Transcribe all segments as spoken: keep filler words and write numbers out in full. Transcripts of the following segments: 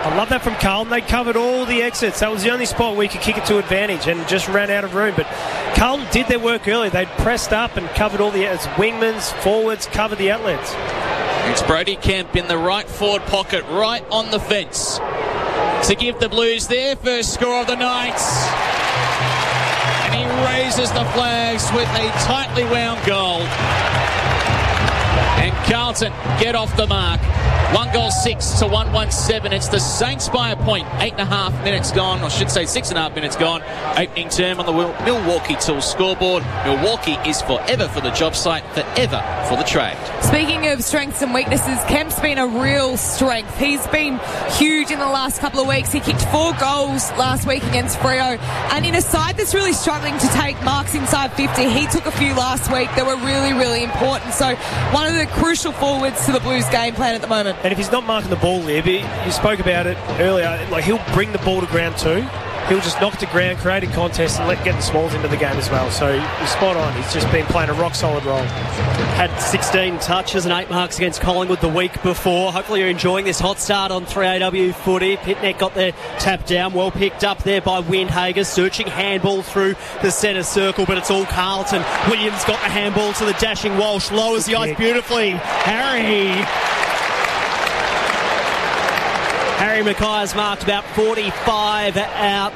I love that from Carlton. They covered all the exits. That was the only spot where you could kick it to advantage and just ran out of room. But Carlton did their work early. They'd pressed up and covered all the outlets. Wingmans, forwards, covered the outlets. It's Brody Kemp in the right forward pocket, right on the fence, to give the Blues their first score of the night. And he raises the flags with a tightly wound goal. And Carlton get off the mark. One goal six to one one seven. It's the Saints by a point. Eight and a half minutes gone, or I should say six and a half minutes gone. Opening term on the Milwaukee Tools scoreboard. Milwaukee is forever for the job site, forever for the trade. Speaking of strengths and weaknesses, Kemp's been a real strength. He's been huge in the last couple of weeks. He kicked four goals last week against Freo. And in a side that's really struggling to take marks inside fifty, he took a few last week that were really, really important. So one of the crucial forwards to the Blues game plan at the moment. And if he's not marking the ball, Lib, you spoke about it earlier, like he'll bring the ball to ground too. He'll just knock it to ground, create a contest, and let get the Smalls into the game as well. So he's spot on. He's just been playing a rock-solid role. Had sixteen touches and eight marks against Collingwood the week before. Hopefully you're enjoying this hot start on three A W footy. Pitnet got their tap down. Well picked up there by Windhager. Searching handball through the centre circle, but it's all Carlton. Williams got the handball to the dashing Walsh. Lowers the ice beautifully. Harry... Harry Mackay has marked about forty-five out.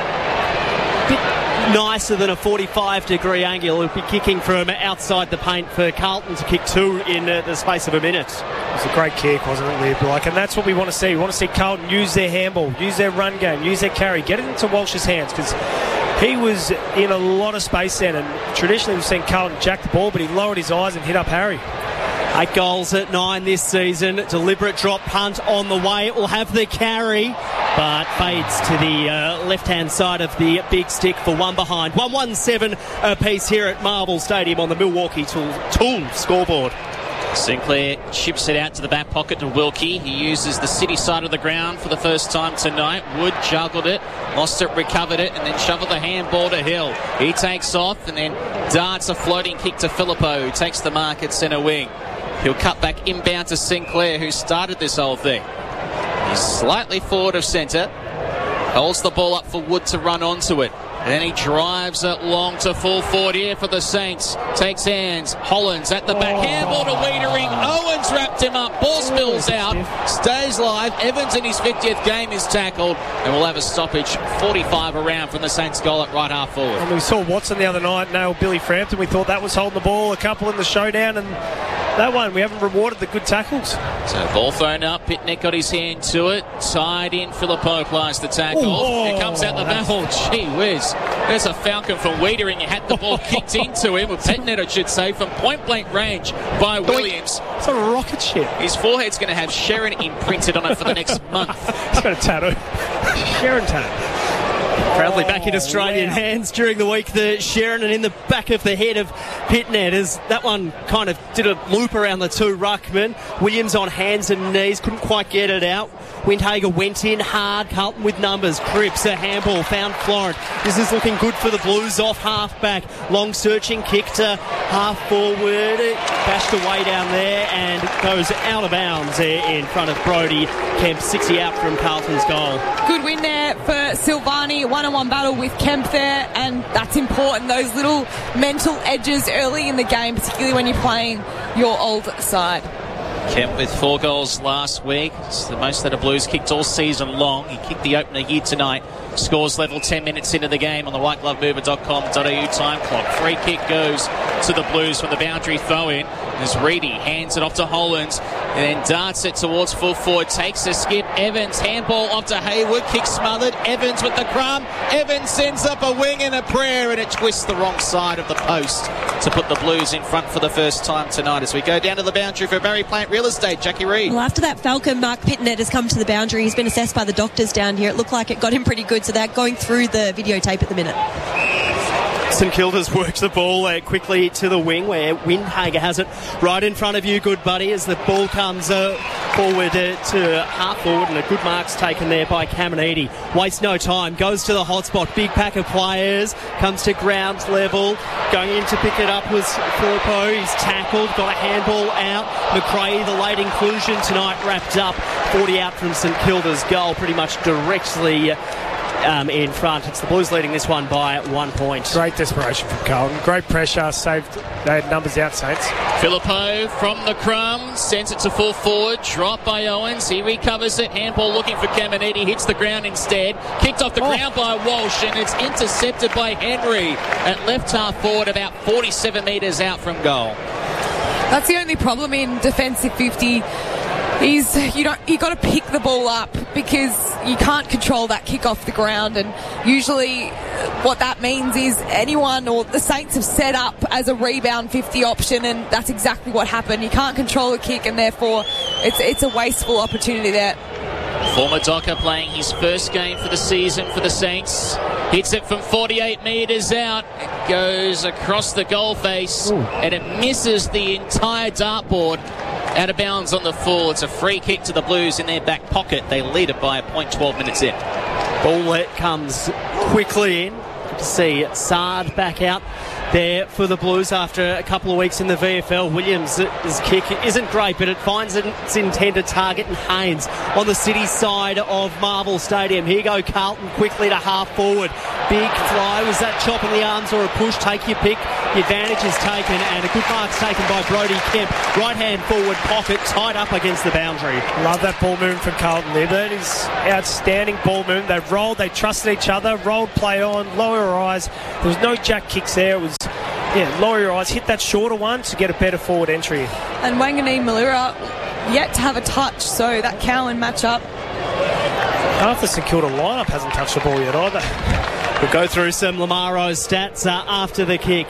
Bit nicer than a forty-five degree angle. He'll be kicking from outside the paint for Carlton to kick two in uh, the space of a minute. It was a great kick, wasn't it, Lib? Like, and that's what we want to see. We want to see Carlton use their handball, use their run game, use their carry, get it into Walsh's hands, because he was in a lot of space then, and traditionally we've seen Carlton jack the ball, but he lowered his eyes and hit up Harry. Eight goals at nine this season. Deliberate drop punt on the way. It will have the carry, but fades to the uh, left-hand side of the big stick for one behind. one one seven apiece here at Marvel Stadium on the Milwaukee Tool, Tool scoreboard. Sinclair chips it out to the back pocket to Wilkie. He uses the city side of the ground for the first time tonight. Wood juggled it, lost it, recovered it, and then shoveled the handball to Hill. He takes off and then darts a floating kick to Filippo, who takes the mark at centre wing. He'll cut back inbound to Sinclair, who started this whole thing. He's slightly forward of centre. Holds the ball up for Wood to run onto it. And then he drives it long to full forward here for the Saints. Takes hands. Hollands at the back. Handball to Wiedering. Owens wrapped him up. Ball spills out. Stays live. Evans in his fiftieth game is tackled. And we'll have a stoppage. forty-five around from the Saints goal at right half forward. And we saw Watson the other night nail Billy Frampton. We thought that was holding the ball. A couple in the showdown, and that one, we haven't rewarded the good tackles. So ball thrown up. Pitnet got his hand to it. Tied in. Filippo applies the tackle. Oh, here comes out the back. Oh, gee whiz. There's a falcon from Wiedering. He had the ball kicked into him, with Pitnet, I should say, from point-blank range by Williams. It's a rocket ship. His forehead's going to have Sharon imprinted on it for the next month. He's got a tattoo. Sharon tattoo. Proudly back in Australian wow. hands during the week, the Sharon, and in the back of the head of Pitnet as that one kind of did a loop around the two ruckmen. Williams on hands and knees, couldn't quite get it out. Windhager went in hard. Carlton with numbers. Cripps, a handball, found Florent. This is looking good for the Blues off half back. Long searching kick to half forward. Bashed away down there and goes out of bounds there in front of Brody Kemp. sixty out from Carlton's goal. Good win there for Silvani. One-on-one battle with Kemp there, and that's important. Those little mental edges early in the game, particularly when you're playing your old side. Kemp with four goals last week. It's the most that a Blues kicked all season long. He kicked the opener here tonight. Scores level ten minutes into the game on the white glove mover dot com dot a u time clock. Free kick goes to the Blues from the boundary throw in. As Reedy hands it off to Hollands and then darts it towards full forward. Takes a skip. Evans handball off to Hayward. Kick smothered. Evans with the crumb. Evans sends up a wing and a prayer, and it twists the wrong side of the post to put the Blues in front for the first time tonight. As we go down to the boundary for Barry Plant Real Estate, Jackie Reid. Well, after that Falcon, Mark Pitnet has come to the boundary. He's been assessed by the doctors down here. It looked like it got him pretty good, so they're going through the videotape at the minute. St Kilda's worked the ball uh, quickly to the wing where Windhager has it right in front of you, good buddy, as the ball comes uh, forward uh, to half forward, and a good mark's taken there by Caminiti. Wastes no time, goes to the hotspot, big pack of players, comes to ground level, going in to pick it up was Filippo. He's tackled, got a handball out. McRae, the late inclusion tonight, wrapped up forty out from St Kilda's goal, pretty much directly Um, in front. It's the Blues leading this one by one point. Great desperation from Carlton. Great pressure. Saved. They had numbers out, Saints. Filippo from the crumb sends it to full forward. Drop by Owens. He recovers it. Handball looking for Caminiti. Hits the ground instead. Kicked off the oh. ground by Walsh, and it's intercepted by Henry at left half forward, about forty-seven metres out from goal. That's the only problem in defensive fifty. Is you don't you got to pick the ball up because you can't control that kick off the ground, and usually what that means is anyone or the Saints have set up as a rebound fifty option, and that's exactly what happened. You can't control the kick, and therefore it's it's a wasteful opportunity there. Former Docker playing his first game for the season for the Saints. Hits it from forty-eight metres out. It goes across the goal face. Ooh. And it misses the entire dartboard. Out of bounds on the full. It's a free kick to the Blues in their back pocket. They lead it by a point twelve minutes in. Ball comes quickly in. Good to see Sard back out there for the Blues after a couple of weeks in the V F L. Williams' his kick isn't great, but it finds its intended target, and Haynes on the city side of Marvel Stadium. Here go Carlton quickly to half forward. Big fly. Was that chop in the arms or a push? Take your pick. The advantage is taken, and a good mark's taken by Brody Kemp. Right hand forward pocket, tied up against the boundary. Love that ball movement from Carlton there. That is outstanding ball movement. They rolled, they trusted each other, rolled play on, lower your eyes. There was no jack kicks there. It was, yeah, lower your eyes, hit that shorter one to get a better forward entry. And Wanganeen Malura yet to have a touch, so that Cowan matchup. Half the St Kilda lineup hasn't touched the ball yet either. We'll go through some Lamaro's stats uh, after the kick.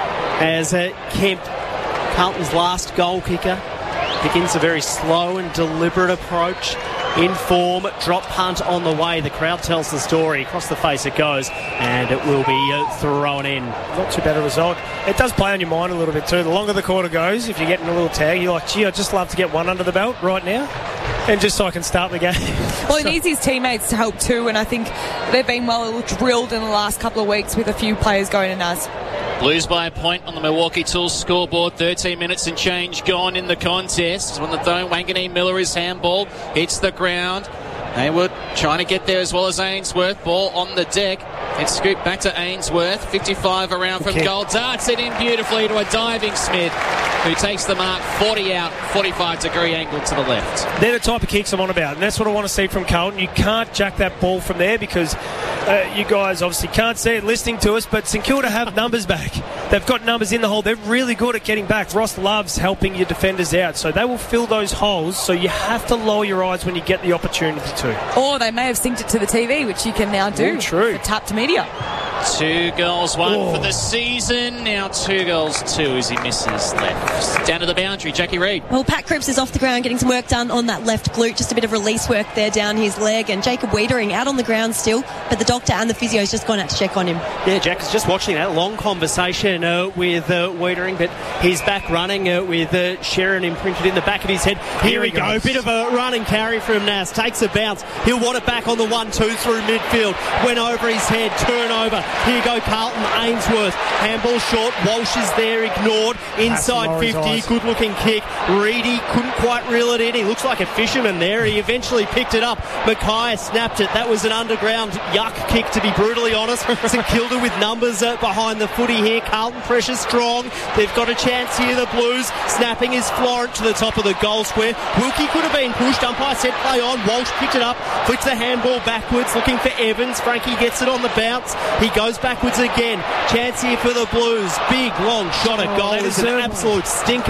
As uh, Kemp, Carlton's last goal kicker, begins a very slow and deliberate approach. In form, drop punt on the way. The crowd tells the story. Across the face it goes, and it will be uh, thrown in. Not too bad a result. It does play on your mind a little bit too. The longer the quarter goes, if you're getting a little tag, you're like, gee, I'd just love to get one under the belt right now, and just so I can start the game. Well, he needs his teammates to help too, and I think they've been well drilled in the last couple of weeks with a few players going to Naz. Blues by a point on the Milwaukee Tools scoreboard. thirteen minutes and change gone in the contest. On the throw, Wanganeen Miller is handball. Hits the ground. Hayward trying to get there as well as Ainsworth. Ball on the deck. It's scooped back to Ainsworth. fifty-five around from okay. goal. Darts it in beautifully to a diving Smith, who takes the mark forty out, forty-five degree angle to the left. They're the type of kicks I'm on about, and that's what I want to see from Carlton. You can't jack that ball from there because uh, you guys obviously can't see it listening to us, but St Kilda have numbers back. They've got numbers in the hole. They're really good at getting back. Ross loves helping your defenders out, so they will fill those holes, so you have to lower your eyes when you get the opportunity to. Or they may have synced it to the T V, which you can now do. Ooh, true. For Tap to Media. Two goals, one oh. for the season. Now two goals, two as he misses left. Down to the boundary, Jackie Reid. Well, Pat Cripps is off the ground getting some work done on that left glute. Just a bit of release work there down his leg. And Jacob Wiedering out on the ground still, but the doctor and the physio has just gone out to check on him. Yeah, Jack is just watching that long conversation uh, with uh, Wiedering, but he's back running uh, with uh, Sharon imprinted in the back of his head. Here, Here we go. Goes. Bit of a run and carry from Nas. Takes a bounce. He'll want it back on the one two through midfield. Went over his head. Turnover. Here go Carlton. Ainsworth. Handball short. Walsh is there. Ignored. Inside fifty. Good looking kick. Reedy couldn't quite reel it in. He looks like a fisherman there. He eventually picked it up. Mackay snapped it. That was an underground yuck kick, to be brutally honest. St Kilda with numbers uh, behind the footy here. Carlton pressure strong. They've got a chance here, the Blues. Snapping is Florent to the top of the goal square. Wilkie could have been pushed. Umpire said play on. Walsh picked it up. Flicks the handball backwards. Looking for Evans. Frankie gets it on the bounce. He goes backwards again. Chance here for the Blues. Big long shot at goal. Oh, is an absolute stinker.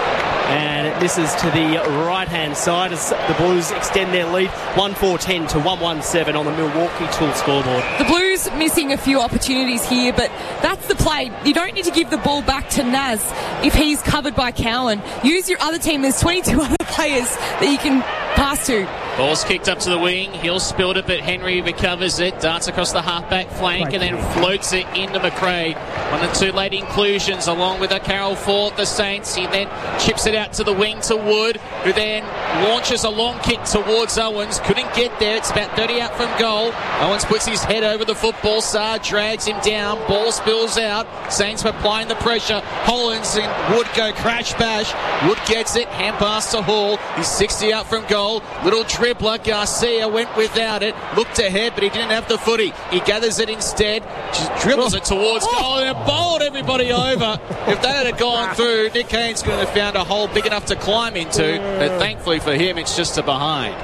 And it misses to the right-hand side as the Blues extend their lead one four ten to one one seven on the Milwaukee Tools scoreboard. The Blues missing a few opportunities here, but that's the play. You don't need to give the ball back to Naz if he's covered by Cowan. Use your other team. There's twenty-two other players that you can pass to. Ball's kicked up to the wing. Hill spilled it, but Henry recovers it. Darts across the half-back flank and then floats it into McRae. One of the two late inclusions along with a Carroll for the Saints. He then chips it out to the wing to Wood, who then launches a long kick towards Owens. Couldn't get there. It's about thirty out from goal. Owens puts his head over the football. Saar drags him down. Ball spills out. Saints applying the pressure. Hollins and Wood go crash bash. Wood gets it. Hand pass to Hall. He's sixty out from goal. Little dribbler. Garcia went without it. Looked ahead, but he didn't have the footy. He gathers it instead. Just dribbles it towards goal and it bowled everybody over. If that had gone through, Nick Haynes could have found a hole big enough to climb into, but thankfully for him, it's just a behind.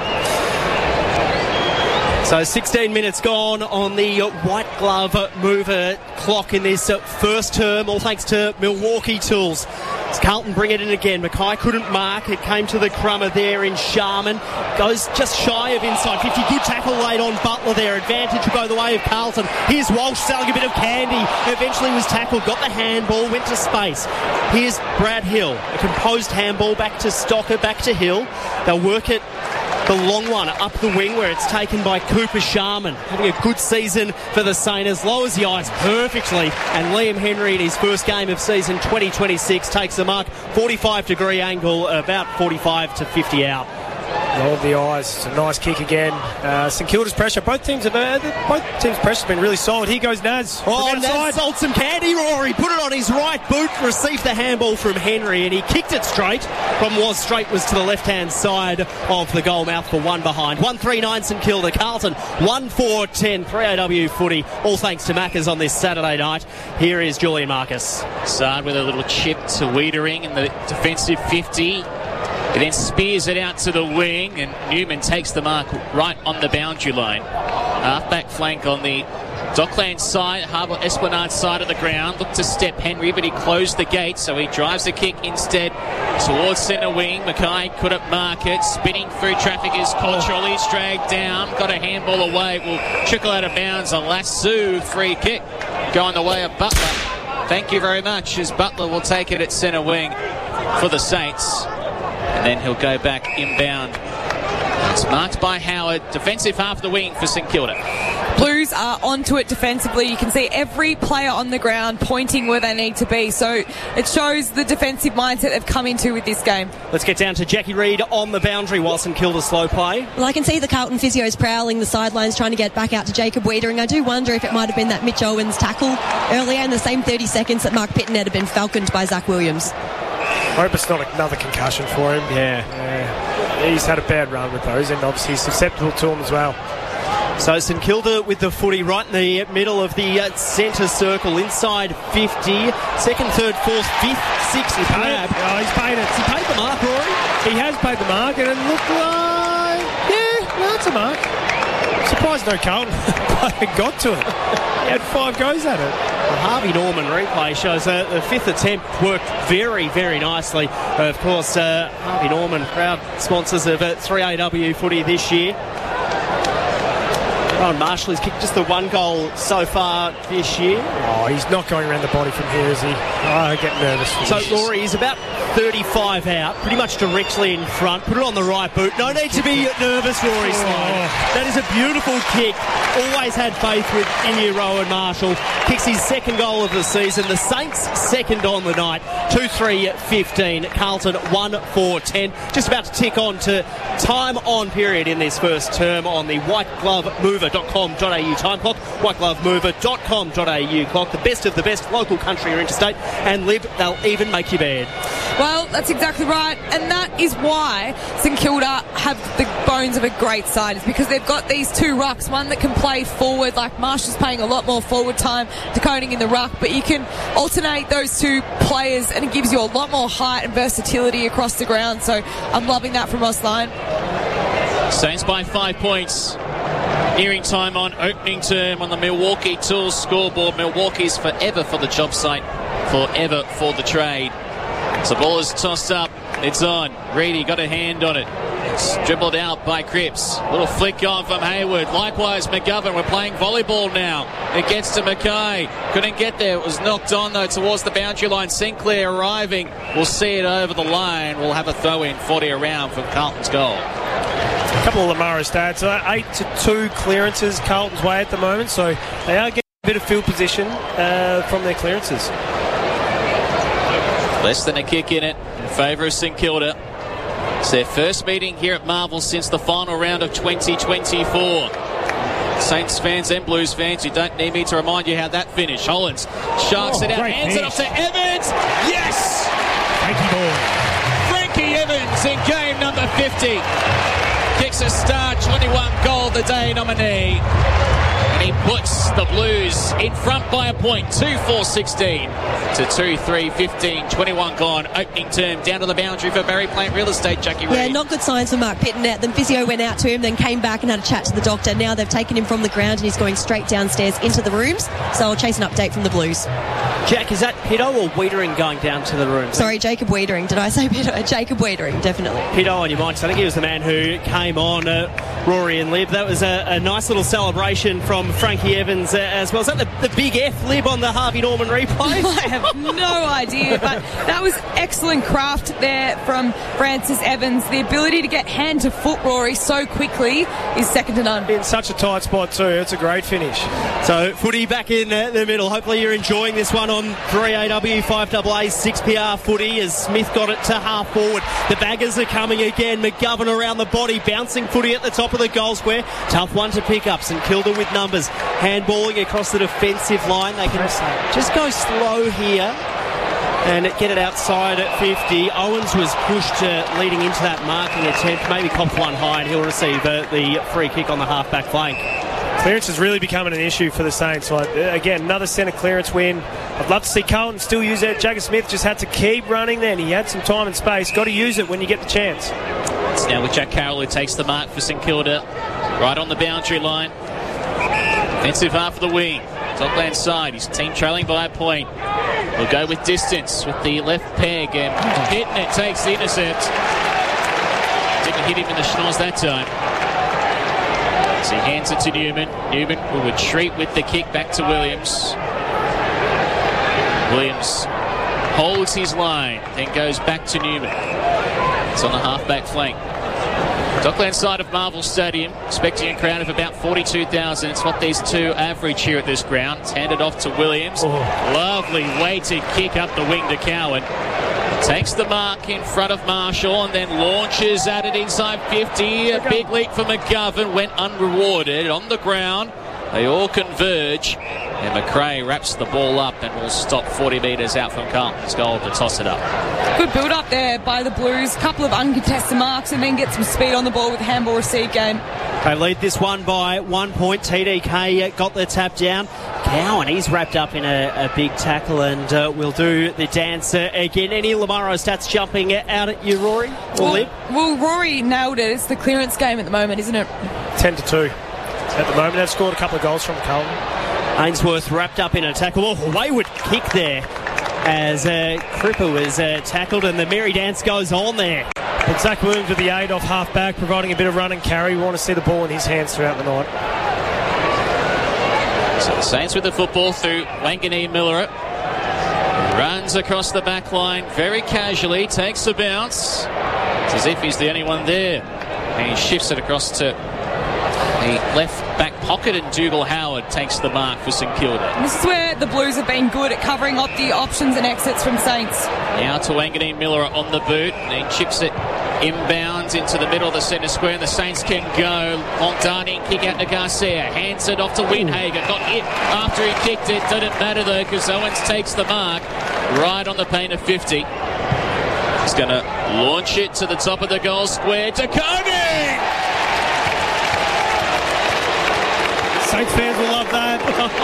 So sixteen minutes gone on the White Glove Mover clock in this first term, all thanks to Milwaukee Tools. As Carlton bring it in again. Mackay couldn't mark. It came to the crummer there in Sharman. Goes just shy of inside fifty. Good tackle laid on Butler there. Advantage will go the way of Carlton. Here's Walsh selling a bit of candy. Eventually was tackled. Got the handball. Went to space. Here's Brad Hill. A composed handball back to Stocker. Back to Hill. They'll work it. The long one up the wing where it's taken by Cooper Sharman. Having a good season for the Saints. Lowers the eyes perfectly. And Liam Henry in his first game of season twenty twenty-six takes the mark. forty-five degree angle, about forty-five to fifty out. Lowered the eyes. It's a nice kick again. Uh, St Kilda's pressure. Both teams have uh, both teams' pressure's been really solid. Here goes Naz. Oh, Naz sold some candy, Rory. Put it on his right boot. Received the handball from Henry, and he kicked it straight. Problem was, straight was to the left-hand side of the goal mouth for one behind. one three nine St Kilda. Carlton one four ten. three A W footy. All thanks to Maccas on this Saturday night. Here is Julian Marcus. Saad with a little chip to Wiedering in the defensive fifty. He then spears it out to the wing, and Newman takes the mark right on the boundary line. Half-back flank on the Dockland side, Harbour Esplanade side of the ground. Looked to step Henry, but he closed the gate, so he drives the kick instead towards centre wing. Mackay couldn't mark it. Spinning through traffic is Culturally. He's dragged down. Got a handball away. Will trickle out of bounds. A lasso free kick going the way of Butler. Thank you very much, as Butler will take it at centre wing for the Saints. And then he'll go back inbound. It's marked by Howard. Defensive half the wing for St Kilda. Blues are onto it defensively. You can see every player on the ground pointing where they need to be. So it shows the defensive mindset they've come into with this game. Let's get down to Jackie Reid on the boundary while St Kilda slow play. Well, I can see the Carlton physios prowling the sidelines trying to get back out to Jacob Wiedering. I do wonder if it might have been that Mitch Owens tackle earlier in the same thirty seconds that Mark Pittonet had been falconed by Zach Williams. I hope it's not another concussion for him. Yeah. yeah. He's had a bad run with those, and obviously he's susceptible to them as well. So St Kilda with the footy right in the middle of the uh, centre circle, inside fifty. Second, third, fourth, fifth, sixth. He paid it. Oh, he's paid it. He paid the mark, Rory. He has paid the mark, and it looked like... Yeah, no, it's a mark. Surprised no Carlton player got to it. He had five goes at it. The Harvey Norman replay shows uh, the fifth attempt worked very, very nicely. Uh, of course, uh, Harvey Norman, proud sponsors of uh, three A W footy this year. Rowan Marshall has kicked just the one goal so far this year. Oh, he's not going around the body from here, is he? Oh, I get nervous. So, Rory, he's about thirty-five out, pretty much directly in front. Put it on the right boot. No need to be nervous, Rory Sloane. Oh. That is a beautiful kick. Always had faith with India Rowan Marshall. Kicks his second goal of the season. The Saints second on the night. two three fifteen. Carlton one four ten. Just about to tick on to time on period in this first term on the white glove mover dot com dot a u time clock. white glove mover dot com dot a u clock. The best of the best, local, country or interstate. And Lib, they'll even make your bed. Well, that's exactly right. And that is why St Kilda have the bones of a great side. It's because they've got these two rucks. One that can play forward, like Marshall's playing a lot more forward time, decoding in the ruck. But you can alternate those two players and it gives you a lot more height and versatility across the ground. So I'm loving that from Ross Lyon. Saints by five points. Nearing time on opening term on the Milwaukee Tools scoreboard. Milwaukee's forever for the job site, forever for the trade. So ball is tossed up. It's on. Reedy got a hand on it. It's dribbled out by Cripps. Little flick on from Hayward. Likewise, McGovern. We're playing volleyball now. It gets to Mackay. Couldn't get there. It was knocked on, though, towards the boundary line. Sinclair arriving. We'll see it over the line. We'll have a throw-in, forty around from Carlton's goal. A couple of Lamara stats. Uh, eight to two clearances Carlton's way at the moment, so they are getting a bit of field position uh, from their clearances. Less than a kick in it in favour of St Kilda. It's their first meeting here at Marvel since the final round of twenty twenty-four. Saints fans and Blues fans, you don't need me to remind you how that finished. Hollins sharks oh, it out, finish. hands it off to Evans. Yes! Frankie boy. Frankie Evans in game number fifty. Kicks a star twenty-one goal of the day nominee. And he puts the Blues in front by a point. two four sixteen to two three fifteen. twenty-one gone. Opening term down to the boundary for Barry Plant Real Estate, Jackie Reid. Yeah, not good signs for Mark Pittonet. Then physio went out to him, then came back and had a chat to the doctor. Now they've taken him from the ground and he's going straight downstairs into the rooms. So I'll chase an update from the Blues. Jack, is that Pitto or Wiedering going down to the room? Sorry, Jacob Wiedering. Did I say Pitto? Jacob Wiedering, definitely. Pitto on your mind, 'cause I think he was the man who came on, uh, Rory and Lib. That was a, a nice little celebration from Frankie Evans uh, as well. Is that the, the big F, Lib, on the Harvey Norman replay? I have no idea, but that was excellent craft there from Francis Evans. The ability to get hand to foot, Rory, so quickly is second to none. In such a tight spot too. It's a great finish. So, footy back in uh, the middle. Hopefully you're enjoying this one on three A W, five A A, six P R footy as Smith got it to half forward. The baggers are coming again. McGovern around the body, bouncing footy at the top of the goal square. Tough one to pick up. St Kilda with numbers. Handballing across the defensive line. They can just go slow here and get it outside at fifty. Owens was pushed uh, leading into that marking attempt. Maybe copped one high and he'll receive uh, the free kick on the half-back flank. Clearance is really becoming an issue for the Saints. Like, again, another centre clearance win. I'd love to see Carlton still use it. Jagger Smith just had to keep running then. He had some time and space. Got to use it when you get the chance. It's now with Jack Carroll, who takes the mark for St Kilda. Right on the boundary line. Offensive half of the wing. Dockland side. His team trailing by a point. We'll go with distance with the left peg. And Pittonet takes the intercept. Didn't hit him in the schnoz that time. So he hands it to Newman. Newman will retreat with the kick back to Williams. Williams holds his line, then goes back to Newman. It's on the half-back flank. Dockland side of Marvel Stadium, expecting a crowd of about forty-two thousand. It's what these two average here at this ground. It's handed off to Williams. Oh. Lovely weighted kick up the wing to Cowan. Takes the mark in front of Marshall and then launches at it inside fifty. A big leap for McGovern, went unrewarded on the ground. They all converge and McRae wraps the ball up and will stop forty metres out from Carlton's goal to toss it up. Good build up there by the Blues. Couple of uncontested marks and then get some speed on the ball with the handball receive game. They lead this one by one point. T D K got the tap down. Cowan, he's wrapped up in a, a big tackle and uh, we'll do the dance uh, again. Any Lamaro stats jumping out at you, Rory? Or Well, Lib? well, Rory nailed it. It's the clearance game at the moment, isn't it? ten to two. At the moment, they've scored a couple of goals from Carlton. Ainsworth wrapped up in a tackle. Oh, wayward kick there as uh, Cripper was uh, tackled and the merry dance goes on there. But Zach Williams with the eight off half-back, providing a bit of run and carry. We want to see the ball in his hands throughout the night. So the Saints with the football through Wanganeen Miller. Runs across the back line very casually, takes a bounce. It's as if he's the only one there. And he shifts it across to the left back pocket and Dougal Howard takes the mark for St Kilda. This is where the Blues have been good at covering up the options and exits from Saints. Now to Wanganeen Miller on the boot and he chips it inbounds into the middle of the centre square and the Saints can go. Montani kick out to Garcia, hands it off to Windhager, got hit after he kicked it. Didn't matter though because Owens takes the mark right on the paint of fifty. He's going to launch it to the top of the goal square to Koenig. Saints fans will love that.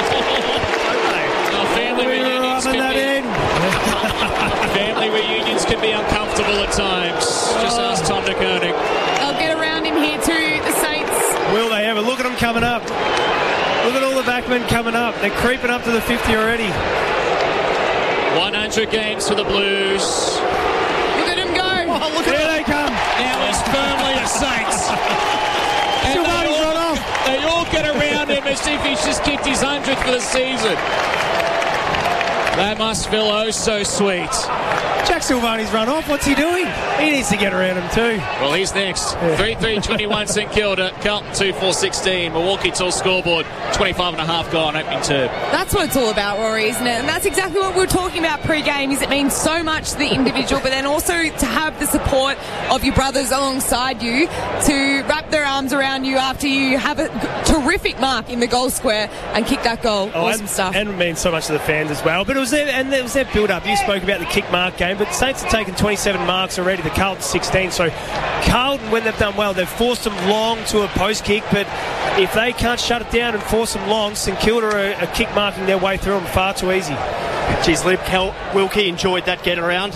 Oh, family reunions can that be, in. family reunions can be uncomfortable at times. Just ask Tom de Koenig. They'll get around him here too, the Saints. Will they ever? Look at them coming up. Look at all the backmen coming up. They're creeping up to the fifty already. one hundred games for the Blues. Look at him go. Oh, look at there they come. Now he's firmly a Saints. And they all, they all get around him as if he's just kicked his hundredth for the season. That must feel oh so sweet. Jack Silvani's run off. What's he doing? He needs to get around him too. Well, he's next. three three twenty-one St Kilda. Carlton two four sixteen. Milwaukee till scoreboard. twenty-five and a half gone opening term. That's what it's all about, Rory, isn't it? And that's exactly what we were talking about pre-game, is it means so much to the individual, but then also to have the support of your brothers alongside you to wrap their arms around you after you have a terrific mark in the goal square and kick that goal. Oh, awesome and, stuff. And it means so much to the fans as well. But it was there, and there was that build-up. You spoke about the kick mark game, but the Saints have taken twenty-seven marks already, the Carlton sixteen. So Carlton, when they've done well, they've forced them long to a post kick, but if they can't shut it down and force them long, St Kilda are, are kick marking their way through them far too easy. Geez, Lib, Cal- Wilkie enjoyed that get around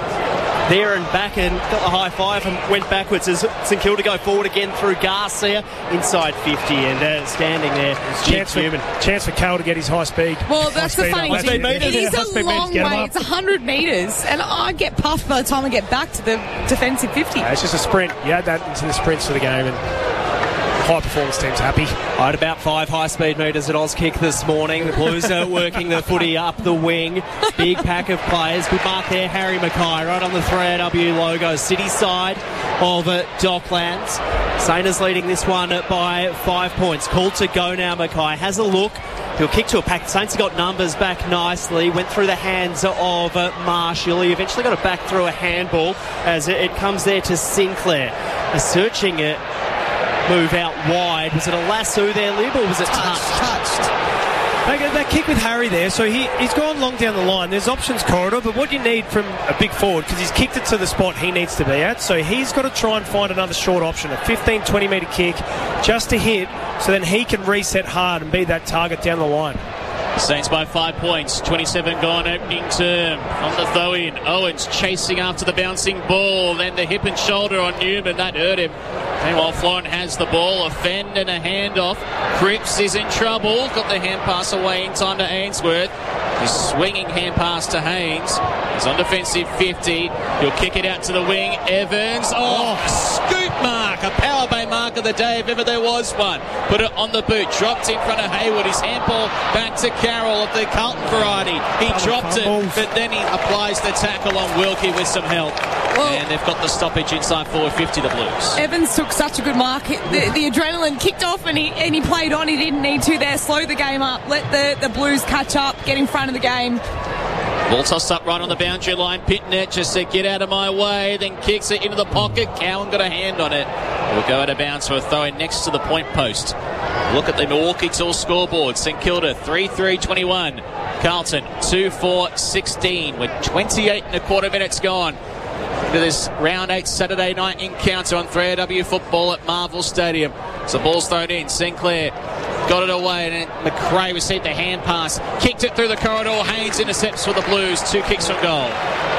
there and back and got the high five and went backwards as St Kilda go forward again through Garcia inside fifty and uh, standing there. Chance for, chance for Cal to get his high speed. Well, that's high the funny up. thing. It is High a speed long meters, way. It's one hundred metres, and I get puffed by the time I get back to the defensive fifty. Yeah, it's just a sprint. You add that into the sprints for the game, and high performance team's happy. I had about five high speed metres at Auskick this morning. The Blues are working the footy up the wing. Big pack of players. Good mark there, Harry Mackay, right on the three A W logo. City side of uh, Docklands. Saints leading this one by five points. Called to go now, Mackay. Has a look. He'll kick to a pack. Saints have got numbers back nicely. Went through the hands of uh, Marshall. He eventually got it back through a handball as it, it comes there to Sinclair. Uh, searching it. Move out wide. Was it a lasso there, Lib, or was it touched? Touched. That, that kick with Harry there, so he, he's gone long down the line. There's options corridor, but what you need from a big forward, because he's kicked it to the spot he needs to be at, so he's got to try and find another short option, a fifteen, twenty metre kick, just to hit, so then he can reset hard and be that target down the line. Saints by five points, twenty-seven gone opening term. On the throw-in, Owens chasing after the bouncing ball, then the hip and shoulder on Newman, that hurt him. Meanwhile, Florent has the ball, a fend and a handoff. Cripps is in trouble, got the hand pass away in time to Ainsworth. His swinging hand pass to Haynes. He's on defensive fifty. He'll kick it out to the wing. Evans. Oh, scoop mark. A power bay mark of the day if ever there was one. Put it on the boot. Dropped in front of Hayward. His handball back to Carroll of the Carlton variety. He dropped it, but then he applies the tackle on Wilkie with some help. Well, and they've got the stoppage inside forward fifty, the Blues. Evans took such a good mark. The, the adrenaline kicked off and he and he played on. He didn't need to there. Slow the game up. Let the, the Blues catch up. Get in front of the game. Ball tossed up right on the boundary line. Pitnet just said, get out of my way. Then kicks it into the pocket. Cowan got a hand on it. Will go out of bounds for a throw in next to the point post. Look at the Milwaukee Tool scoreboard. St Kilda three three twenty-one. Carlton two four sixteen with twenty-eight and a quarter minutes gone to this round eight Saturday night encounter on three A W football at Marvel Stadium. So ball's thrown in. Sinclair got it away, and then McRae received the hand pass, kicked it through the corridor. Haynes intercepts for the Blues. Two kicks from goal.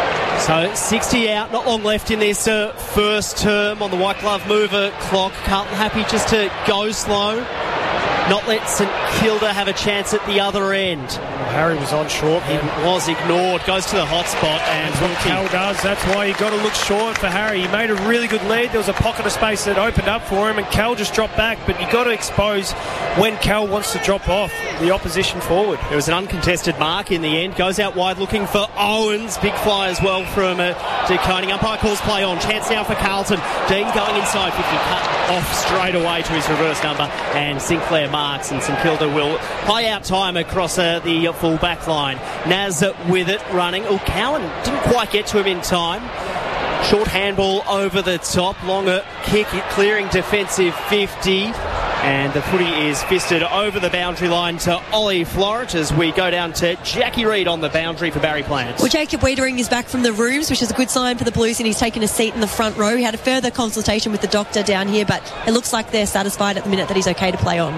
So sixty out, not long left in this uh, first term on the white glove mover clock. Carlton happy just to go slow, not let St Kilda have a chance at the other end. Well, Harry was on short. He was ignored. Goes to the hot spot, and that's what Cal does. That's why you got to look short for Harry. He made a really good lead. There was a pocket of space that opened up for him, and Cal just dropped back. But you got to expose when Cal wants to drop off the opposition forward. There was an uncontested mark in the end. Goes out wide looking for Owens. Big fly as well from uh, DeConing. Umpire calls play on. Chance now for Carlton. Dean going inside fifty. Cut off straight away to his reverse number, and Sinclair marks, and St Kilda will play out time across uh, the full back line. Naz with it running. Oh, Cowan didn't quite get to him in time. Short handball over the top. Longer kick, clearing defensive fifty. And the footy is fisted over the boundary line to Ollie Florent as we go down to Jackie Reid on the boundary for Barry Plants. Well, Jacob Wiedering is back from the rooms, which is a good sign for the Blues, and he's taken a seat in the front row. He had a further consultation with the doctor down here, but it looks like they're satisfied at the minute that he's okay to play on.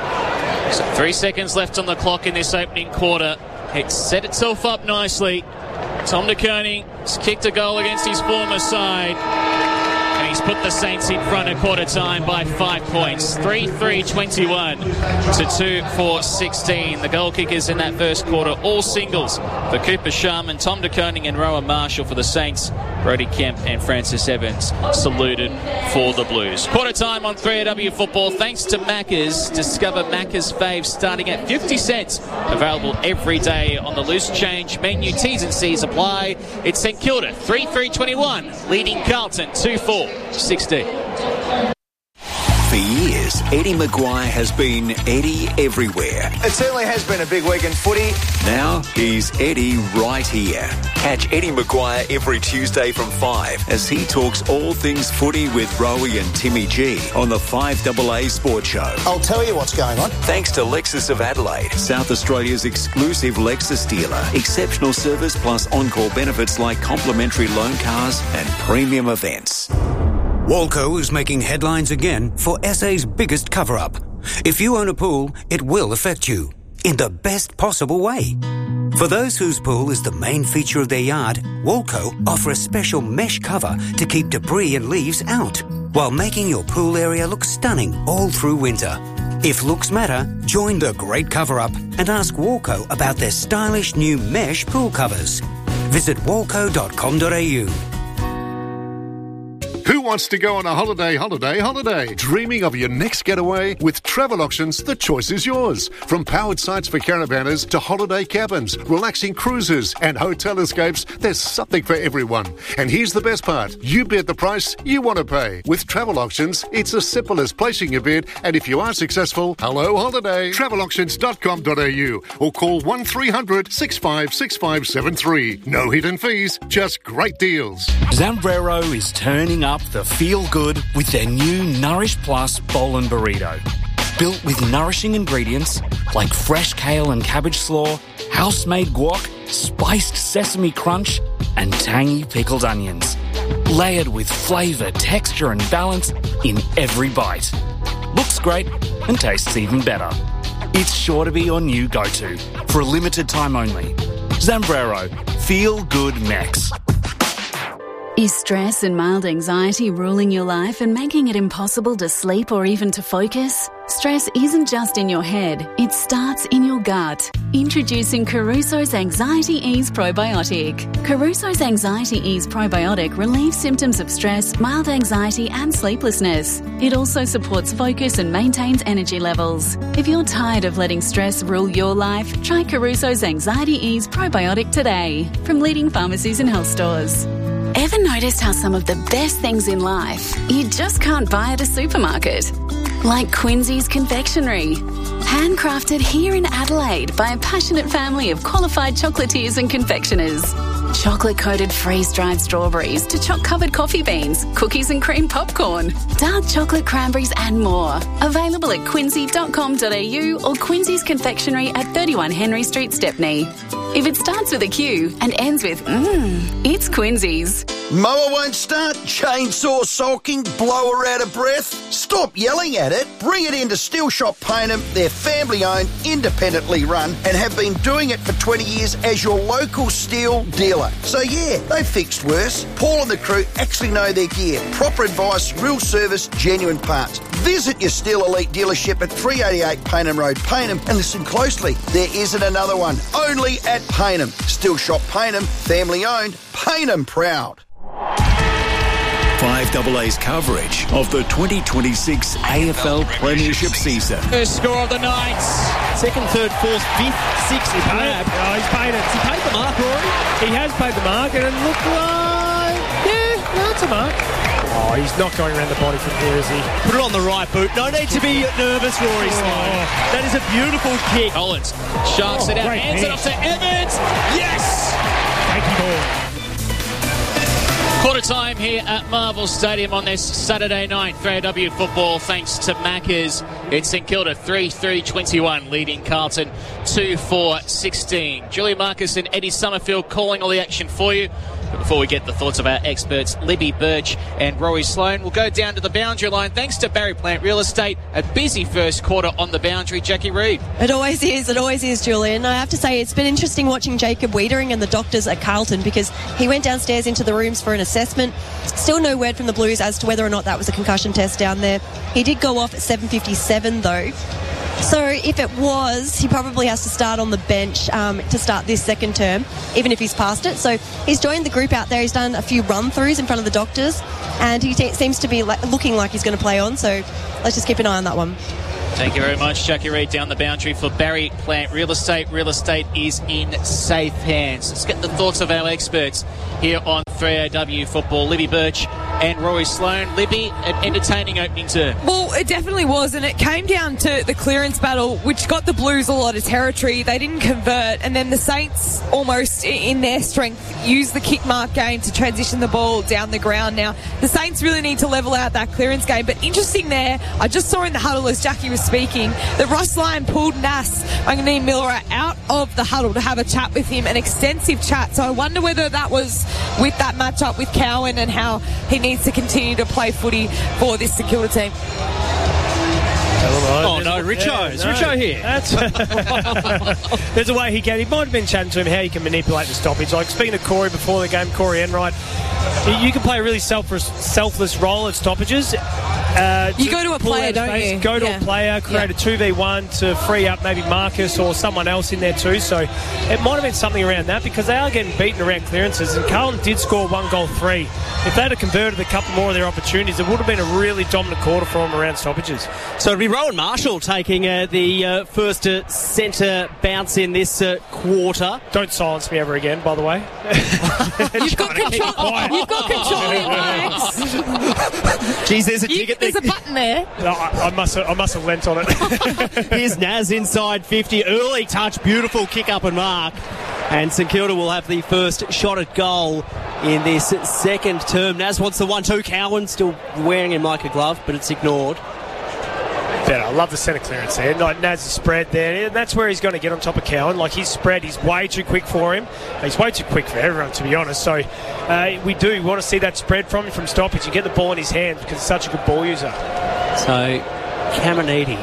So three seconds left on the clock in this opening quarter. It's set itself up nicely. Tom De Koning has kicked a goal against his former side. And he's put the Saints in front at quarter time by five points. three three twenty-one to two four sixteen. The goal kickers in that first quarter, all singles for Cooper Sharman, Tom De Koning and Rowan Marshall for the Saints. Brodie Kemp and Francis Evans saluted for the Blues. Quarter time on three A W Football. Thanks to Macca's. Discover Macca's faves starting at fifty cents. Available every day on the loose change menu. T's and C's apply. It's St Kilda three three twenty-one, leading Carlton two four sixteen. For years, Eddie Maguire has been Eddie everywhere. It certainly has been a big week in footy. Now he's Eddie right here. Catch Eddie Maguire every Tuesday from five as he talks all things footy with Rowie and Timmy G on the five A A Sports Show. I'll tell you what's going on. Thanks to Lexus of Adelaide, South Australia's exclusive Lexus dealer. Exceptional service plus on-call benefits like complimentary loan cars and premium events. Walco is making headlines again for S A's biggest cover-up. If you own a pool, it will affect you in the best possible way. For those whose pool is the main feature of their yard, Walco offer a special mesh cover to keep debris and leaves out, while making your pool area look stunning all through winter. If looks matter, join the great cover-up and ask Walco about their stylish new mesh pool covers. Visit walco dot com dot a u. Who wants to go on a holiday, holiday, holiday? Dreaming of your next getaway? With Travel Auctions, the choice is yours. From powered sites for caravanners to holiday cabins, relaxing cruises and hotel escapes, there's something for everyone. And here's the best part. You bid the price you want to pay. With Travel Auctions, it's as simple as placing your bid, and if you are successful, hello holiday. travel auctions dot com dot a u or call one three hundred six five six five seven three. No hidden fees, just great deals. Zambrero is turning up the feel good with their new Nourish Plus Bowl and Burrito. Built with nourishing ingredients like fresh kale and cabbage slaw, house-made guac, spiced sesame crunch, and tangy pickled onions. Layered with flavour, texture and balance in every bite. Looks great and tastes even better. It's sure to be your new go-to for a limited time only. Zambrero. Feel good Mex. Is stress and mild anxiety ruling your life and making it impossible to sleep or even to focus? Stress isn't just in your head, it starts in your gut. Introducing Caruso's Anxiety Ease Probiotic. Caruso's Anxiety Ease Probiotic relieves symptoms of stress, mild anxiety and sleeplessness. It also supports focus and maintains energy levels. If you're tired of letting stress rule your life, try Caruso's Anxiety Ease Probiotic today from leading pharmacies and health stores. Ever noticed how some of the best things in life you just can't buy at a supermarket? Like Quincy's Confectionery. Handcrafted here in Adelaide by a passionate family of qualified chocolatiers and confectioners. Chocolate-coated freeze-dried strawberries to choc-covered coffee beans, cookies and cream popcorn, dark chocolate cranberries and more. Available at quincy dot com dot a u or Quincy's Confectionery at thirty-one Henry Street, Stepney. If it starts with a Q and ends with mmm, it's Quincy's. Mower won't start? Chainsaw sulking? Blower out of breath? Stop yelling at it. Bring it into Steel Shop Payneham. They're family-owned, independently run, and have been doing it for twenty years as your local steel dealer. So yeah, they've fixed worse. Paul and the crew actually know their gear. Proper advice, real service, genuine parts. Visit your Steel Elite dealership at three eighty-eight Payneham Road, Payneham, and listen closely. There isn't another one. Only at Payneham. Steel Shop Payneham, family-owned, Payneham proud. five A A's coverage of the twenty twenty-six A F L Premiership season. First score of the night. Second, third, fourth, fifth, sixth. He paid it. Oh, he's paid it. He paid the mark already. He has paid the mark, and it looked like... Yeah, no, it's a mark. Oh, he's not going around the body from here, is he? Put it on the right boot. No need to be nervous, Rory Sloane. Oh. That is a beautiful kick. Collins sharks Oh, it out, great hands it hit. off to Evans. Yes! Thank you, ball. Quarter time here at Marvel Stadium on this Saturday night. three A W football thanks to Macca's. It's St Kilda three three twenty-one, leading Carlton two four sixteen. Julie Marcus and Eddie Summerfield calling all the action for you. But before we get the thoughts of our experts, Libby Birch and Rory Sloane, we'll go down to the boundary line thanks to Barry Plant Real Estate. A busy first quarter on the boundary. Jackie Reid. It always is, it always is, Julian. I have to say, it's been interesting watching Jacob Wiedering and the doctors at Carlton because he went downstairs into the rooms for an assessment. Still no word from the Blues as to whether or not that was a concussion test down there. He did go off at seven fifty-seven, though. So if it was, he probably has to start on the bench um, to start this second term, even if he's passed it. So he's joined the group out there. He's done a few run-throughs in front of the doctors, and he t- seems to be like, looking like he's going to play on. So let's just keep an eye on that one. Thank you very much, Jackie Reid, down the boundary for Barry Plant Real Estate. Real Estate is in safe hands. Let's get the thoughts of our experts here on three A W Football. Libby Birch and Rory Sloane. Libby, an entertaining opening term. Well, it definitely was, and it came down to the clearance battle, which got the Blues a lot of territory. They didn't convert, and then the Saints, almost in their strength, used the kick mark game to transition the ball down the ground. Now, the Saints really need to level out that clearance game, but interesting there, I just saw in the huddle as Jackie was speaking, that Ross Lyon pulled Nas Mangani-Miller out of the huddle to have a chat with him, an extensive chat. So I wonder whether that was with that matchup with Cowan and how he needs to continue to play footy for this St Kilda team. Oh no, Richo. Yeah, It's no. Richo here. That's There's a way he can. He might have been chatting to him how he can manipulate the stoppage. Like speaking to Corey before the game, Corey Enright, you, you can play a really selfless, selfless role at stoppages. Uh, you go to a pull player, out don't space, you? Go to Yeah. a player, create Yeah. a two v one to free up maybe Marcus or someone else in there too. So it might have been something around that because they are getting beaten around clearances. And Carlton did score one goal three. If they'd have converted a couple more of their opportunities, it would have been a really dominant quarter for them around stoppages. So it'll be Rowan Marshall taking uh, the uh, first uh, centre bounce in this uh, quarter. Don't silence me ever again, by the way. You've got control. You've got control of your mics. Jeez, there's a You- ticket There's there. a button there. No, I, I must have, I must have lent on it. Here's Naz inside fifty. Early touch, beautiful kick up and mark. And St Kilda will have the first shot at goal in this second term. Naz wants the one two. Cowan still wearing him like a glove, but it's ignored. Better. I love the centre clearance there. Like Naz's spread there. And that's where he's going to get on top of Cowan. Like his spread, he's way too quick for him. He's way too quick for everyone, to be honest. So uh, we do want to see that spread from him from stoppage and get the ball in his hands because he's such a good ball user. So Caminiti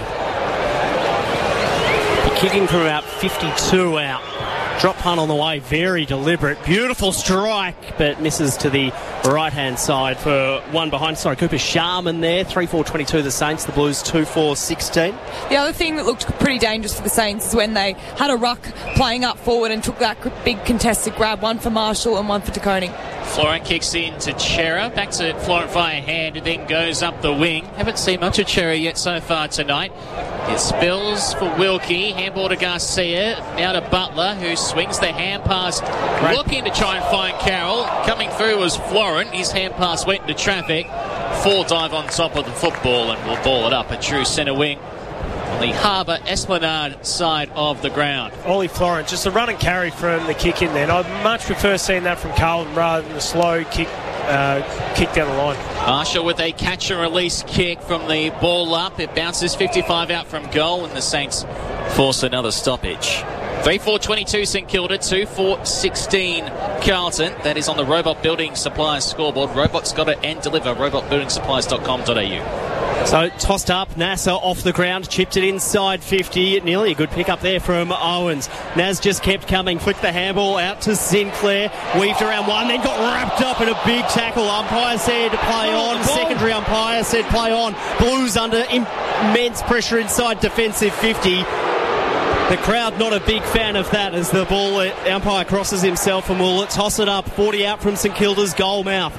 kicking from about fifty-two out. Drop punt on the way, very deliberate. Beautiful strike, but misses to the right-hand side for one behind. Sorry, Cooper Sharman there. three four twenty-two the Saints. The Blues two four sixteen. The other thing that looked pretty dangerous for the Saints is when they had a ruck playing up forward and took that big contested grab, one for Marshall and one for De Koning. Florent kicks in to Chera. Back to Florent via hand and then goes up the wing. Haven't seen much of Chera yet so far tonight. It spills for Wilkie. Handball to Garcia. Now to Butler, who swings the hand pass. Right. Looking to try and find Carroll. Coming through was Florent. His hand pass went into traffic. Full dive on top of the football and will ball it up at true centre wing on the Harbour Esplanade side of the ground. Ollie Florent, just a run and carry from the kick in there. And I'd much prefer seeing that from Carlton rather than the slow kick uh, kick down the line. Marshall with a catch and release kick from the ball up. It bounces fifty-five out from goal and the Saints force another stoppage. three four twenty-two St Kilda, two four sixteen Carlton. That is on the Robot Building Supplies scoreboard. Robots got it and deliver. robot building supplies dot com dot a u. So tossed up, Nasser off the ground, chipped it inside fifty. Nearly a good pick up there from Owens. Naz just kept coming, flicked the handball out to Sinclair, weaved around one, then got wrapped up in a big tackle. Umpire said play on, secondary umpire said play on. Blues under immense pressure inside defensive fifty. The crowd not a big fan of that as the ball, the umpire crosses himself and will toss it up. forty out from St Kilda's goal mouth.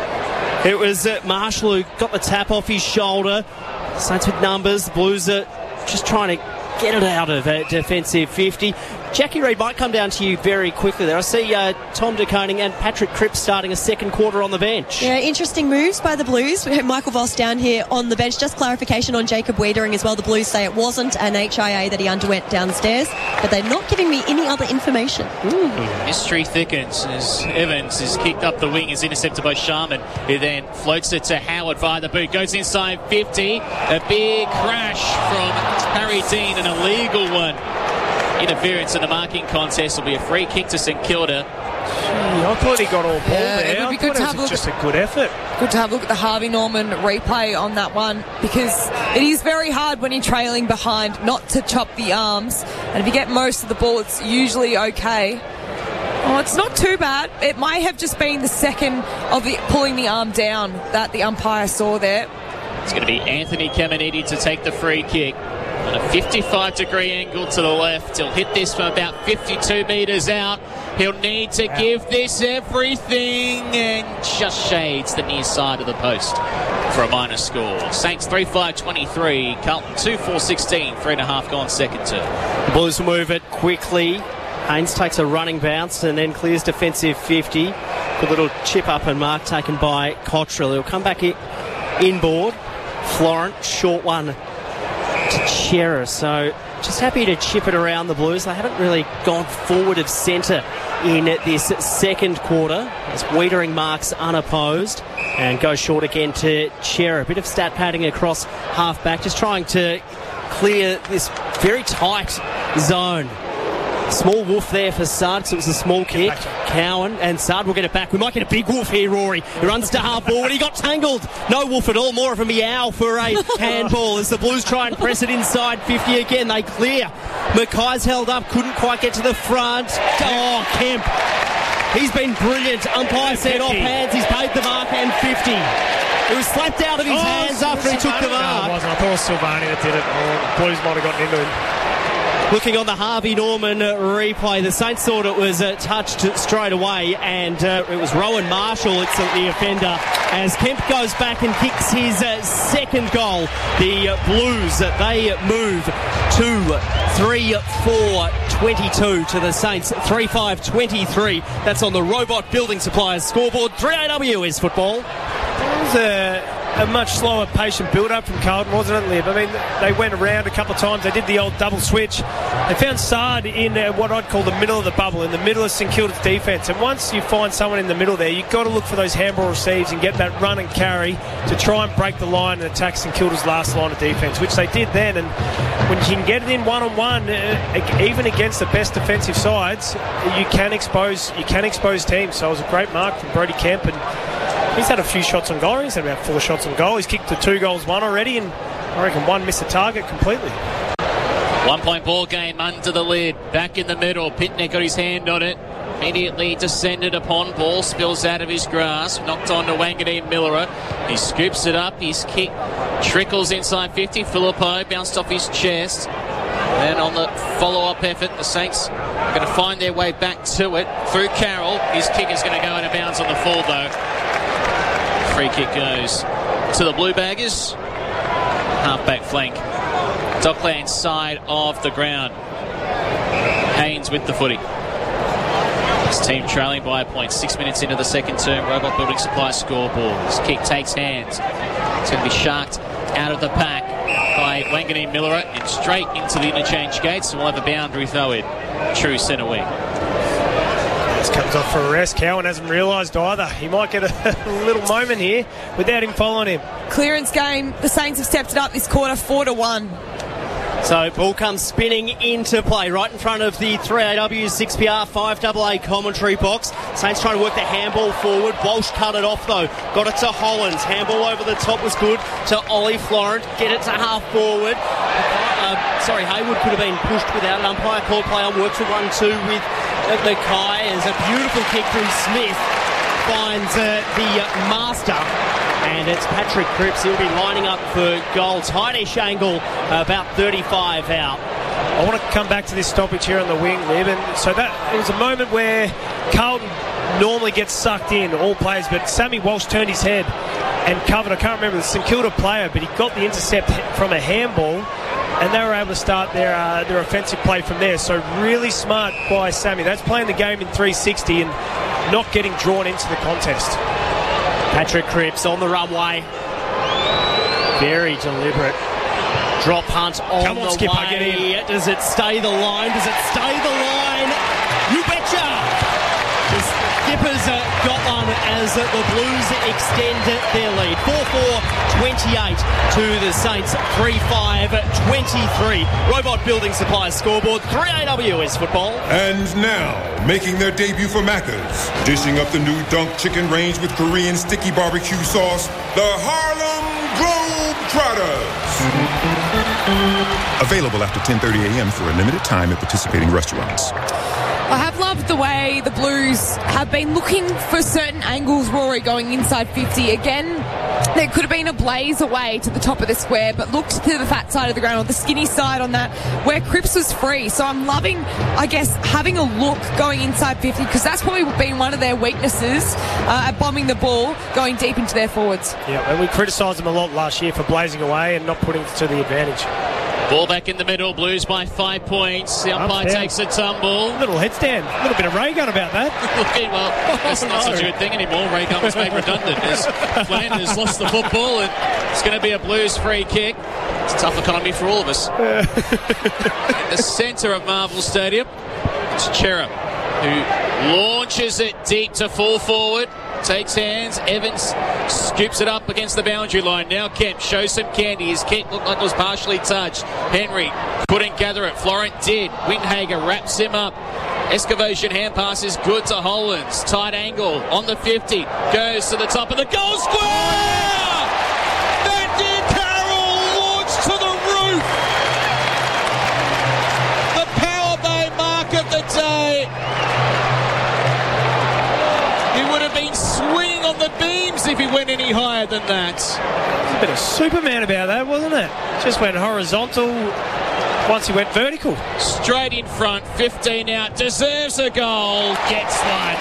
It was uh, Marshall who got the tap off his shoulder. Saints with numbers. The Blues are just trying to get it out of a defensive fifty. Jackie Reid might come down to you very quickly there. I see uh, Tom De Koning and Patrick Cripps starting a second quarter on the bench. Yeah, interesting moves by the Blues. We have Michael Voss down here on the bench. Just clarification on Jacob Wiedering as well. The Blues say it wasn't an H I A that he underwent downstairs, but they're not giving me any other information. Ooh. Mystery thickens as Evans is kicked up the wing, is intercepted by Sharman, who then floats it to Howard via the boot, goes inside fifty. A big crash from Harry Dean, an illegal one. Interference in the marking contest will be a free kick to St Kilda. Gee, I thought he got all ball Yeah, there. it would be I good thought to it have a was look just a good effort. Good to have a look at the Harvey Norman replay on that one because it is very hard when you're trailing behind not to chop the arms, and if you get most of the ball it's usually okay. Oh, it's not too bad. It might have just been the second of the pulling the arm down that the umpire saw there. It's going to be Anthony Caminiti to take the free kick. And a fifty-five degree angle to the left. He'll hit this from about fifty-two metres out. He'll need to wow. give this everything, and just shades the near side of the post for a minor score. Saints three five twenty-three, Carlton two four sixteen, three and a half gone second term. The Blues move it quickly. Haynes takes a running bounce and then clears defensive fifty. Good little chip up and mark taken by Cottrell. He'll come back in, inboard. Florent, short one to Chera. So just happy to chip it around the Blues. They haven't really gone forward of centre in this second quarter as Wiedering marks unopposed and goes short again to Chera. A bit of stat padding across half back, just trying to clear this very tight zone. Small woof there for Sard, because it was a small kick. Cowan and Sard will get it back. We might get a big woof here, Rory. He runs to half forward. He got tangled. No woof at all. More of a meow for a handball as the Blues try and press it inside fifty again. They clear. Mackay's held up. Couldn't quite get to the front. Oh, Kemp. He's been brilliant. Umpire said off hands. He's paid the mark and fifty. It was slapped out of his oh, hands after he took the mark. No, it wasn't. I thought it was Silvani that did it. Oh, Blues might have gotten into him. Looking on the Harvey Norman replay, the Saints thought it was uh, touched straight away, and uh, it was Rowan Marshall, it's the offender, as Kemp goes back and kicks his uh, second goal. The uh, Blues, uh, they move to three four twenty-two to the Saints three five twenty-three. That's on the Robot Building Supplies scoreboard. three A W is football. It was a, a much slower, patient build-up from Carlton, wasn't it, Liv? I mean, they went around a couple of times. They did the old double switch. They found Sard in uh, what I'd call the middle of the bubble, in the middle of St Kilda's defence. And once you find someone in the middle there, you've got to look for those handball receives and get that run and carry to try and break the line and attack St Kilda's last line of defence, which they did then. And when you can get it in one-on-one, uh, even against the best defensive sides, you can expose you can expose teams. So it was a great mark from Brodie Kemp, and he's had a few shots on goal. He's had about four shots on goal. He's kicked the two goals, one already, and I reckon one missed the target completely. One point ball game under the lid. Back in the middle. Pitner got his hand on it. Immediately descended upon. Ball spills out of his grasp. Knocked on to Wanganeen Miller. He scoops it up. His kick trickles inside fifty. Filippo bounced off his chest. Then on the follow-up effort, the Saints are going to find their way back to it. Through Carroll. His kick is going to go out of bounds on the full, though. Free kick goes to the Blue Baggers. Half-back flank. Dockland side of the ground. Haynes with the footy. His team trailing by a point. Six minutes into the second term. Robot Building Supply scoreboard. His kick takes hands. It's going to be sharked out of the pack by Wanganeen Miller and straight into the interchange gates. So we'll have a boundary throw in. True centre wing. This comes off for a rest. Cowan hasn't realised either. He might get a, a little moment here without him following him. Clearance game. The Saints have stepped it up this quarter, four to one. So ball comes spinning into play right in front of the three A W six P R five A A commentary box. Saints trying to work the handball forward. Walsh cut it off though. Got it to Hollins. Handball over the top was good to Ollie Florent. Get it to half forward. Uh, sorry, Hayward could have been pushed without an umpire. Called play on. Works a one two with uh, Mackay. There's a beautiful kick through Smith. Finds uh, the uh, master. And it's Patrick Cripps. He'll be lining up for goal. Tightish angle, uh, about thirty-five out. I want to come back to this stoppage here on the wing, Liv. And so that it was a moment where Carlton normally gets sucked in, all players, but Sammy Walsh turned his head and covered. I can't remember the St Kilda player, but he got the intercept from a handball, and they were able to start their uh, their offensive play from there. So really smart by Sammy. That's playing the game in three sixty and not getting drawn into the contest. Patrick Cripps on the runway. Very deliberate. Drop punt on, Come on, the Skipper, way. Get in. Does it stay the line? Does it stay the line? You betcha! The Skippers uh, got one as uh, the Blues extend their lead. four four twenty-eight to the Saints. three five twenty-three. Robot Building Supplies scoreboard. three A W is football. And now, making their debut for Macca's, dishing up the new Dunk Chicken range with Korean sticky barbecue sauce, the Harlem Globetrotters. Available after ten thirty a.m. for a limited time at participating restaurants. I have loved the way the Blues have been looking for certain angles, Rory, going inside fifty. Again, There could have been a blaze away to the top of the square, but looked to the fat side of the ground, or the skinny side on that, where Cripps was free. So I'm loving, I guess, having a look going inside fifty, because that's probably been one of their weaknesses uh, at bombing the ball, going deep into their forwards. Yeah, and we criticised them a lot last year for blazing away and not putting it to the advantage. Ball back in the middle, Blues by five points. The umpire takes a tumble. Little headstand, a little bit of ray gun about that. Okay, well, that's not such a good thing anymore. Ray gun was made redundant as Flanders lost the football, and it's going to be a Blues free kick. It's a tough economy for all of us. In the centre of Marvel Stadium, it's Cherub, who launches it deep to full forward. Takes hands, Evans scoops it up against the boundary line. Now Kemp shows some candy. His kick looked like it was partially touched. Henry couldn't gather it. Florent did. Windhager wraps him up. Escovation hand pass is good to Hollands. Tight angle on the fifty. Goes to the top of the goal square! Matthew Carroll launched to the roof! The power play mark of the day. Been swinging on the beams if he went any higher than that. There's a bit of Superman about that, wasn't it? Just went horizontal once he went vertical. Straight in front, fifteen out, deserves a goal, gets one.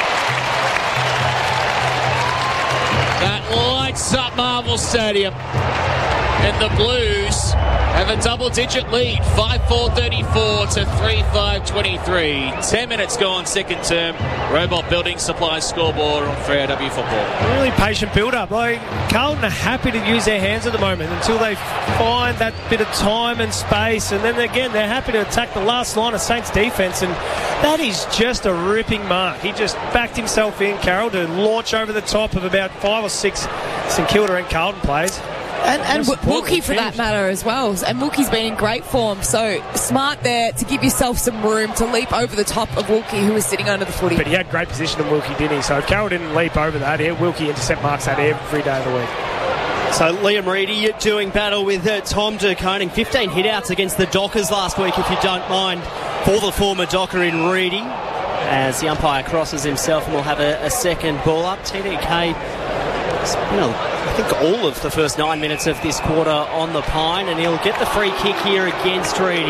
That lights up Marvel Stadium. And the Blues have a double-digit lead, five four thirty-four to three five twenty-three. Ten minutes gone, second term. Robot Building Supplies scoreboard on three R W Football. Really patient build-up. Like, Carlton are happy to use their hands at the moment until they find that bit of time and space, and then again they're happy to attack the last line of Saints defence, and that is just a ripping mark. He just backed himself in, Carroll, to launch over the top of about five or six St Kilda and Carlton players. And, and Wilkie, for that matter, as well. And Wilkie's been in great form, so smart there to give yourself some room to leap over the top of Wilkie, who was sitting under the footy. But he had great position in Wilkie, didn't he? So if Carroll didn't leap over that, here Wilkie intercept marks that every day of the week. So Liam Reedy doing battle with uh, Tom De Koning. fifteen hit-outs against the Dockers last week, if you don't mind, for the former Docker in Reedy. As the umpire crosses himself, and we'll have a, a second ball up. T D K, you know, I think all of the first nine minutes of this quarter on the pine, and he'll get the free kick here against Reedy.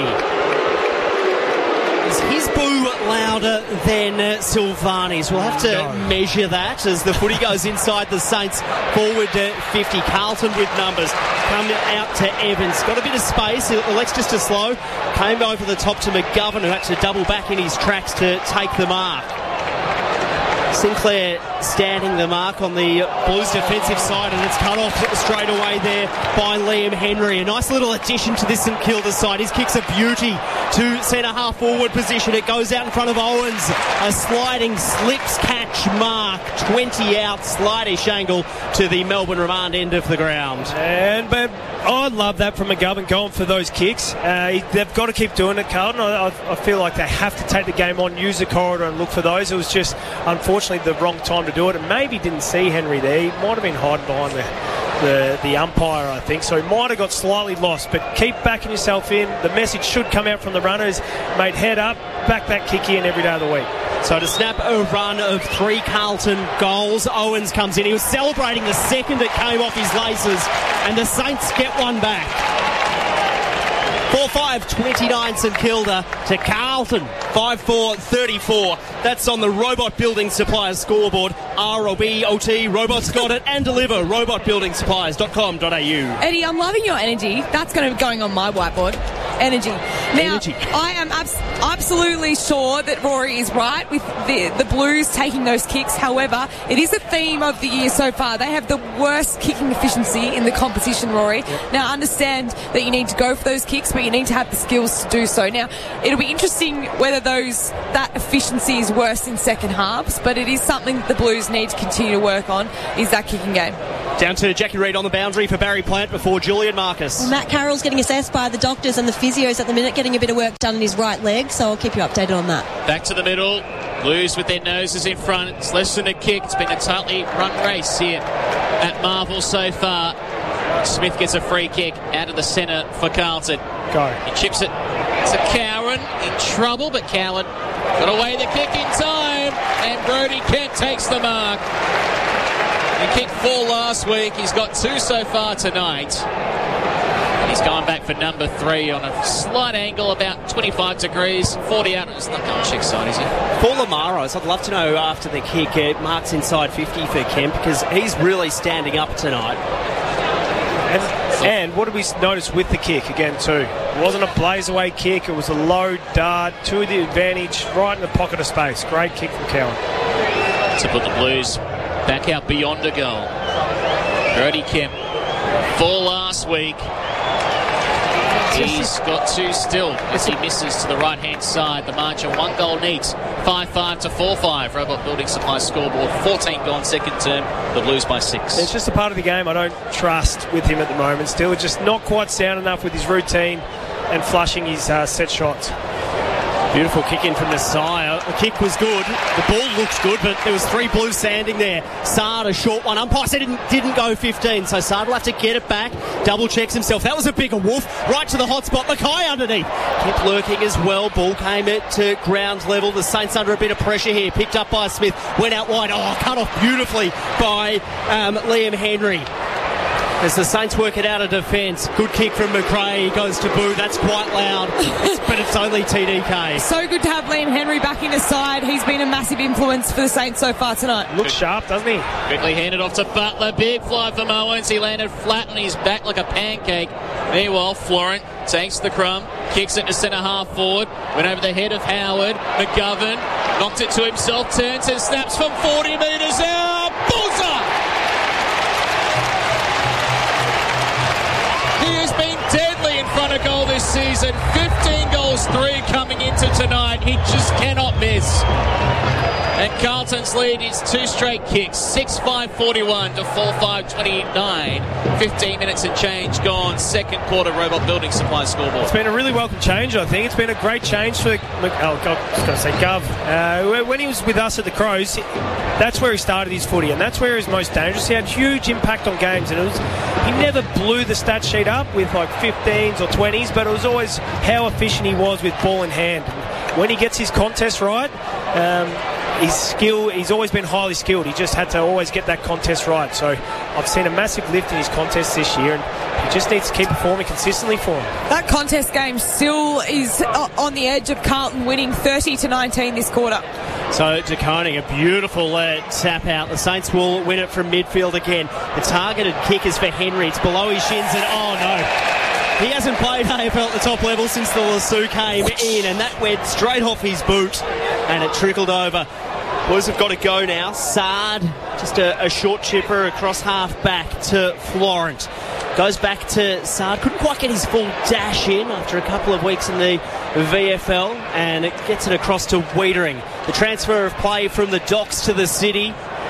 Is his boo louder than uh, Silvani's? We'll have to no. measure that as the footy goes inside the Saints forward uh, fifty. Carlton with numbers. Come out to Evans. Got a bit of space. Elects just to slow. Came over the top to McGovern, who had to double back in his tracks to take the mark. Sinclair standing the mark on the Blues defensive side, and it's cut off straight away there by Liam Henry. A nice little addition to this St Kilda side. His kick's a beauty to centre half forward position. It goes out in front of Owens. A sliding slips catch mark. twenty out, slightish angle to the Melbourne remand end of the ground. And but I love that from McGovern going for those kicks. Uh, they've got to keep doing it, Carlton. I, I, I feel like they have to take the game on, use the corridor and look for those. It was just, unfortunately, the wrong time to do it, and maybe didn't see Henry there. He might have been hiding behind the, the, the umpire, I think, so he might have got slightly lost, but keep backing yourself in. The message should come out from the runners. Mate, head up, back that kick in every day of the week. So to snap a run of three Carlton goals, Owens comes in. He was celebrating the second it came off his laces, and the Saints get one back. four five twenty-nine St Kilda to Carlton five four thirty-four. That's on the Robot Building Supplies scoreboard. R O B O T, robots got it, and deliver. robot building supplies dot com dot a u. Eddie, I'm loving your energy. That's going to be going on my whiteboard. Energy. Now, energy. I am abs- absolutely sure that Rory is right with the, the Blues taking those kicks. However, it is a theme of the year so far. They have the worst kicking efficiency in the competition, Rory. Yep. Now, understand that you need to go for those kicks, but you need to have the skills to do so. Now, it'll be interesting whether those that efficiency is worse in second halves, but it is something that the Blues need to continue to work on, is that kicking game. Down to Jackie Reid on the boundary for Barry Plant before Julian Marcus. Well, Matt Carroll's getting assessed by the doctors and the physios at the minute, getting a bit of work done in his right leg, so I'll keep you updated on that. Back to the middle. Blues with their noses in front. It's less than a kick. It's been a tightly run race here at Marvel so far. Smith gets a free kick out of the centre for Carlton. Go. He chips it to Cowan. In trouble, but Cowan got away the kick in time, and Brody Kent takes the mark. He kicked four last week. He's got two so far tonight. And he's going back for number three on a slight angle, about twenty-five degrees, forty out. It's not going chick side, is he? For Lamaros, I'd love to know after the kick, it marks inside fifty for Kemp because he's really standing up tonight. And, and what did we notice with the kick again too? It wasn't a blaze away kick, it was a low dart to the advantage, right in the pocket of space. Great kick from Cowan. To put the Blues back out beyond a goal. Brody Kemp, four last week. He's got two still as he misses to the right-hand side. The margin one goal needs. five five to four five. Robot Building Supply scoreboard. fourteen gone second term. The Blues by six. It's just a part of the game I don't trust with him at the moment. Still, just not quite sound enough with his routine and flushing his uh, set shots. Beautiful kick in from the side. The kick was good. The ball looks good, but there was three Blues standing there. Saad, a short one. Umpire said it didn't, didn't go fifteen, so Saad will have to get it back. Double checks himself. That was a bigger wolf. Right to the hot spot. Mackay underneath. Kept lurking as well. Ball came it to ground level. The Saints under a bit of pressure here. Picked up by Smith. Went out wide. Oh, cut off beautifully by um, Liam Henry. As the Saints work it out of defence. Good kick from McRae. He goes to Boo. That's quite loud. But it's only T D K. So good to have Liam Henry back in the side. He's been a massive influence for the Saints so far tonight. Looks sharp, doesn't he? Quickly handed off to Butler. Big fly from Owens. He landed flat on his back like a pancake. Meanwhile, Florent takes the crumb. Kicks it to centre half forward. Went over the head of Howard. McGovern knocked it to himself. Turns and snaps from forty metres out. Bullseye! He has been deadly in front of goal this season. fifteen goals, three coming into tonight. He just cannot miss. And Carlton's lead is two straight kicks. six five forty-one to four five twenty-nine. fifteen minutes and change gone. Second quarter Robot Building Supply scoreboard. It's been a really welcome change, I think. It's been a great change for, oh, God, I was going to say Gov. Uh, when he was with us at the Crows, that's where he started his footy, and that's where he was most dangerous. He had huge impact on games, and it was he never blew the stat sheet up with like fifteens or twenties, but it was always how efficient he was with ball in hand. When he gets his contest right, um, his skill, he's always been highly skilled. He just had to always get that contest right. So I've seen a massive lift in his contests this year, and he just needs to keep performing consistently for him. That contest game still is on the edge of Carlton winning thirty to nineteen this quarter. So De Koning, a beautiful uh, tap out. The Saints will win it from midfield again. The targeted kick is for Henry. It's below his shins, and oh no. He hasn't played A F L at the top level since the Lasso came in, and that went straight off his boot, and it trickled over. Blues have got to go now. Saad, just a, a short chipper across half back to Florent. Goes back to Saad. Couldn't quite get his full dash in after a couple of weeks in the V F L, and it gets it across to Wiedering. The transfer of play from the Docks to the City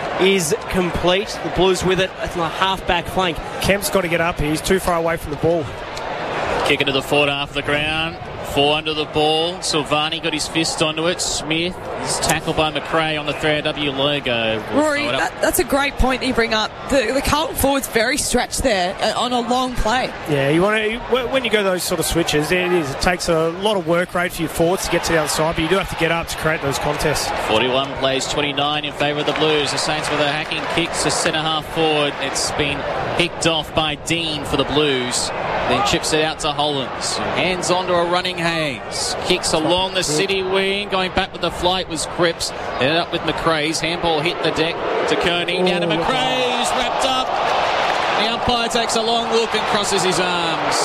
is complete. The Blues with it at the half-back flank. Kemp's got to get up here. He's too far away from the ball. Kick into the forward half of the ground. Four under the ball. Silvani got his fist onto it. Smith is tackled by McRae on the three R W logo. We'll Rory, that, that's a great point that you bring up. The, the Carlton forward's very stretched there uh, on a long play. Yeah, you want to when you go those sort of switches, it is. It takes a lot of work rate for your forwards to get to the other side, but you do have to get up to create those contests. forty-one plays twenty-nine in favour of the Blues. The Saints with a hacking kick to centre half forward. It's been picked off by Dean for the Blues. Then chips it out to Hollins. Hands on to a running Hayes. Kicks along the City wing. Going back with the flight was Cripps. Ended up with McRae's. Handball hit the deck to Koenig. Down to McRae's. Wrapped up. The umpire takes a long look and crosses his arms.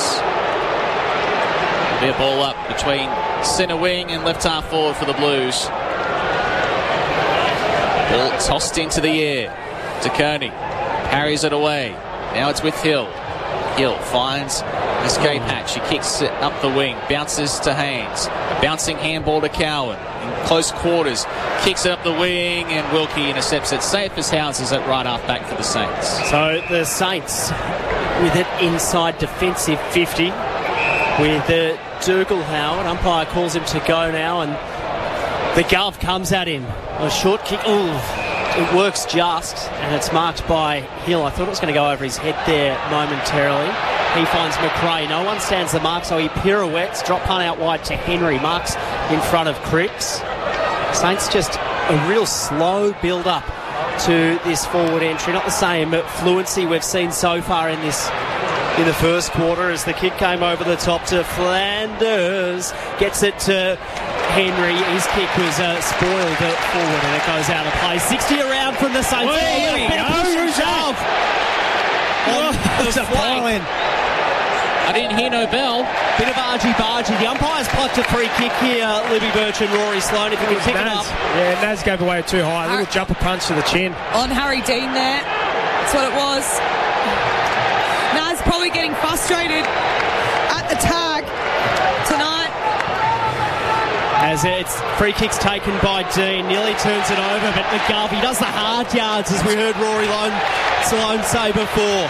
Their ball up between centre wing and left half forward for the Blues. Ball tossed into the air to Koenig. Parries it away. Now it's with Hill. Hill finds escape hatch. He kicks it up the wing. Bounces to Haynes. A bouncing handball to Cowan. In close quarters. Kicks it up the wing, and Wilkie intercepts it. Safe as houses at right half back for the Saints. So the Saints with it inside defensive fifty. With the Dougal Howard. Umpire calls him to go now, and the Gov comes at him. A short kick. Ooh. It works just, and it's marked by Hill. I thought it was going to go over his head there momentarily. He finds McRae. No one stands the mark, so he pirouettes. Drop punt out wide to Henry. Marks in front of Cripps. Saints just a real slow build-up to this forward entry. Not the same fluency we've seen so far in this in the first quarter as the kick came over the top to Flanders. Gets it to Henry. His kick was uh, spoiled uh, forward and it goes out of play. sixty around from the Saints. Well, here we go. On the flank. I didn't hear no bell. Bit of argy-bargy. The umpires plucked a free kick here, Libby Birch and Rory Sloane, if you can pick it up. Yeah, Naz gave away too high. A little jumper punch to the chin. On Harry Dean there. That's what it was. Naz probably getting frustrated at the tag tonight. As it's free kicks taken by Dean. Nearly turns it over, but McGovey does the hard yards, as we heard Rory Sloane say before.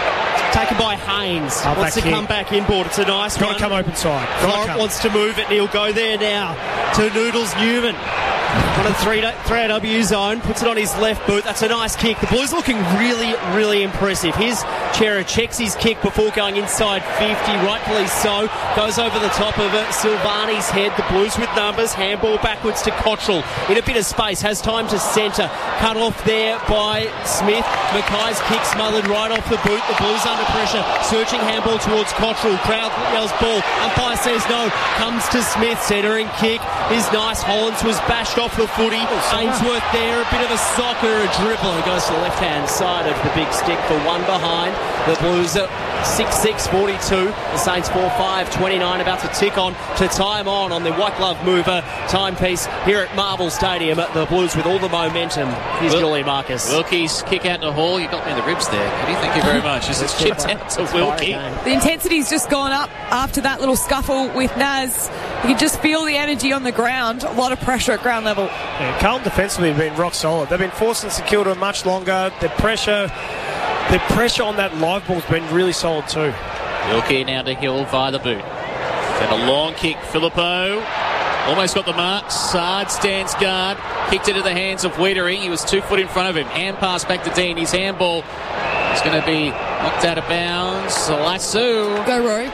Taken by Haynes. Oh, wants to kick. come back inboard. It's a nice Got one. to come open side. Florent wants to move it, and he'll go there now to Noodles Newman. On a three A W zone, puts it on his left boot. That's a nice kick. The Blues looking really, really impressive. Here's Chera, checks his kick before going inside fifty, rightfully so. Goes over the top of it. Silvani's head. The Blues with numbers. Handball backwards to Cottrell. In a bit of space, has time to centre. Cut off there by Smith. Mackay's kick smothered right off the boot. The Blues under pressure. Searching handball towards Cottrell. Crowd yells ball. Umpire says no. Comes to Smith. Centering kick is nice. Hollins was bashed off the footy. Ainsworth there, a bit of a soccer, a dribbler. Goes to the left-hand side of the big stick for one behind. The Blues at six six forty-two. The Saints four five twenty-nine, about to tick on to time on on the white glove mover timepiece here at Marvel Stadium. The Blues with all the momentum. Here's Wil- Julian Marcus. Wilkie's kick out to Hall. You got me in the ribs there. Eddie, thank you very much. As it's chipped out to Wilkie. The intensity's just gone up after that little scuffle with Naz. You can just feel the energy on the ground. A lot of pressure at ground level. Yeah, Carlton defensively have been rock solid. They've been forcing St Kilda much longer. The pressure, the pressure on that live ball's been really solid too. Wilkie now to Hill via the boot. Then a long kick. Filippo almost got the mark. Sard stands guard. Kicked into the hands of Wiedering. He was two foot in front of him. Hand pass back to Dean. His handball is going to be knocked out of bounds. Lasso. Go, Rory.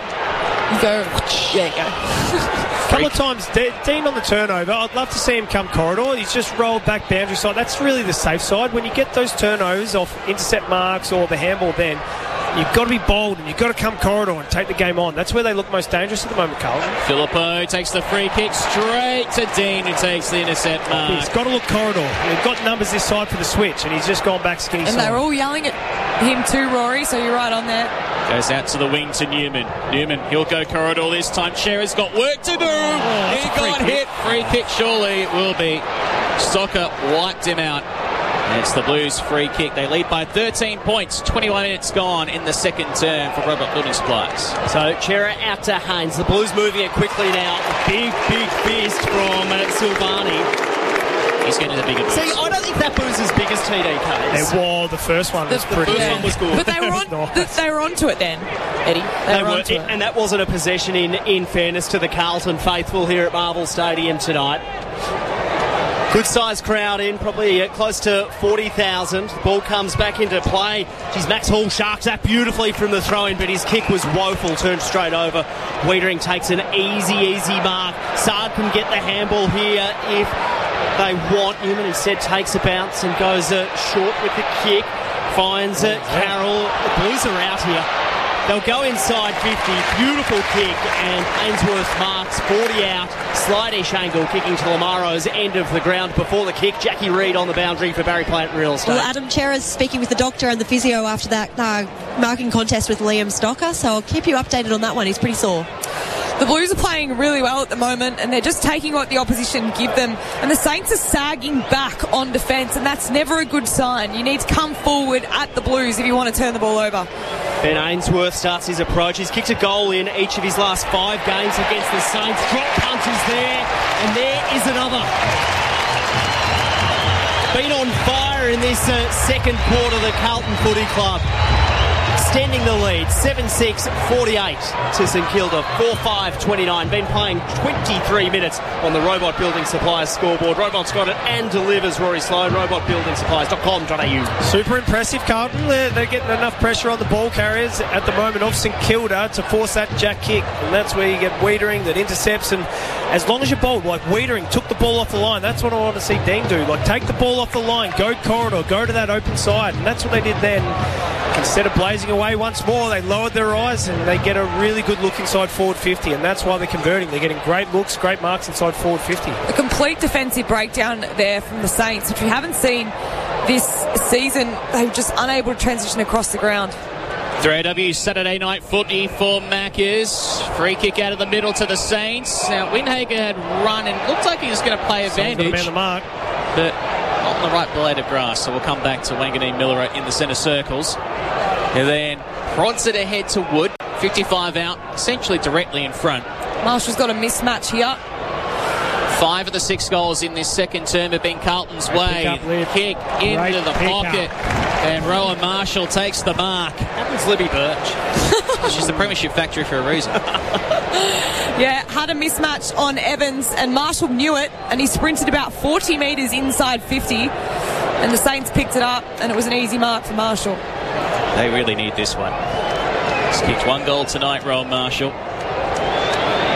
Go. There you go. A couple of times, De- Dean on the turnover. I'd love to see him come corridor. He's just rolled back boundary side. That's really the safe side. When you get those turnovers off intercept marks or the handball, then you've got to be bold and you've got to come corridor and take the game on. That's where they look most dangerous at the moment, Carlton. Filippo takes the free kick straight to Dean, who takes the intercept mark. He's got to look corridor. They've got numbers this side for the switch, and he's just gone back skinny And side. they're all yelling at him too, Rory, so you're right on there. Goes out to the wing to Newman. Newman, he'll go corridor this time. Chera's got work to do. Oh, he got hit. Free kick, surely it will be. Soccer wiped him out. And it's the Blues free kick. They lead by thirteen points. twenty-one minutes gone in the second term for Robert Building Supplies. So Chera out to Haynes. The Blues moving it quickly now. Big, big fist from uh, Silvani. He's getting the bigger boost. See, I don't think that boost is as big as T D K's. It was, the first one was The- the pretty first good. one was good. But they were on. Nice. They were onto it then, Eddie. They, They were were, onto it. and that wasn't a possession in, in fairness to the Carlton faithful here at Marvel Stadium tonight. Good sized crowd in, probably uh, close to forty thousand. The ball comes back into play. Geez, Max Hall sharks that beautifully from the throw in, but his kick was woeful, turned straight over. Wiedering takes an easy, easy mark. Sard can get the handball here if they want. Newman instead takes a bounce and goes uh, short with the kick. Finds it. Carroll. The Blues are out here. They'll go inside fifty. Beautiful kick, and Ainsworth marks forty out. Slide-ish angle kicking to Lamaro's end of the ground before the kick. Jackie Reid on the boundary for Barry Plant Real Estate. Well, Adam Chera's speaking with the doctor and the physio after that uh, marking contest with Liam Stocker, so I'll keep you updated on that one. He's pretty sore. The Blues are playing really well at the moment, and they're just taking what the opposition give them. And the Saints are sagging back on defence, and that's never a good sign. You need to come forward at the Blues if you want to turn the ball over. Ben Ainsworth starts his approach. He's kicked a goal in each of his last five games against the Saints. Drop punches there, and there is another. Been on fire in this uh, second quarter, the Carlton Footy Club. extending the lead, seven six forty-eight to St Kilda, four five twenty-nine. Been playing twenty-three minutes on the Robot Building Supplies scoreboard. Robot's got it and delivers. Rory Sloan, robot building supplies dot com dot a u. Super impressive, Carlton. They're, they're getting enough pressure on the ball carriers at the moment of St Kilda to force that jack kick, and that's where you get Wiedering that intercepts. And as long as you're bold, like Wiedering took the ball off the line, that's what I want to see Dean do. Like, take the ball off the line, go corridor, go to that open side, and that's what they did then. Instead of blazing away once more, they lowered their eyes and they get a really good look inside forward fifty, and that's why they're converting. They're getting great looks, great marks inside forward fifty. A complete defensive breakdown there from the Saints, which we haven't seen this season. They were just unable to transition across the ground. three A W Saturday night footy for Maccas. Free kick out of the middle to the Saints. Now, Windhager had run and looked like he was going to play advantage. Man the mark. But not on the right blade of grass, so we'll come back to Wanganeen Miller in the centre circles. And then prods it ahead to Wood. fifty-five out, essentially directly in front. Marshall's got a mismatch here. Five of the six goals in this second term have been Carlton's way. Kick into Great the pocket. up. And Rowan Marshall takes the mark. That was Libby Birch. She's the premiership factory for a reason. Yeah, had a mismatch on Evans, and Marshall knew it, and he sprinted about forty metres inside fifty, and the Saints picked it up, and it was an easy mark for Marshall. They really need this one. He's kicked one goal tonight, Rowan Marshall.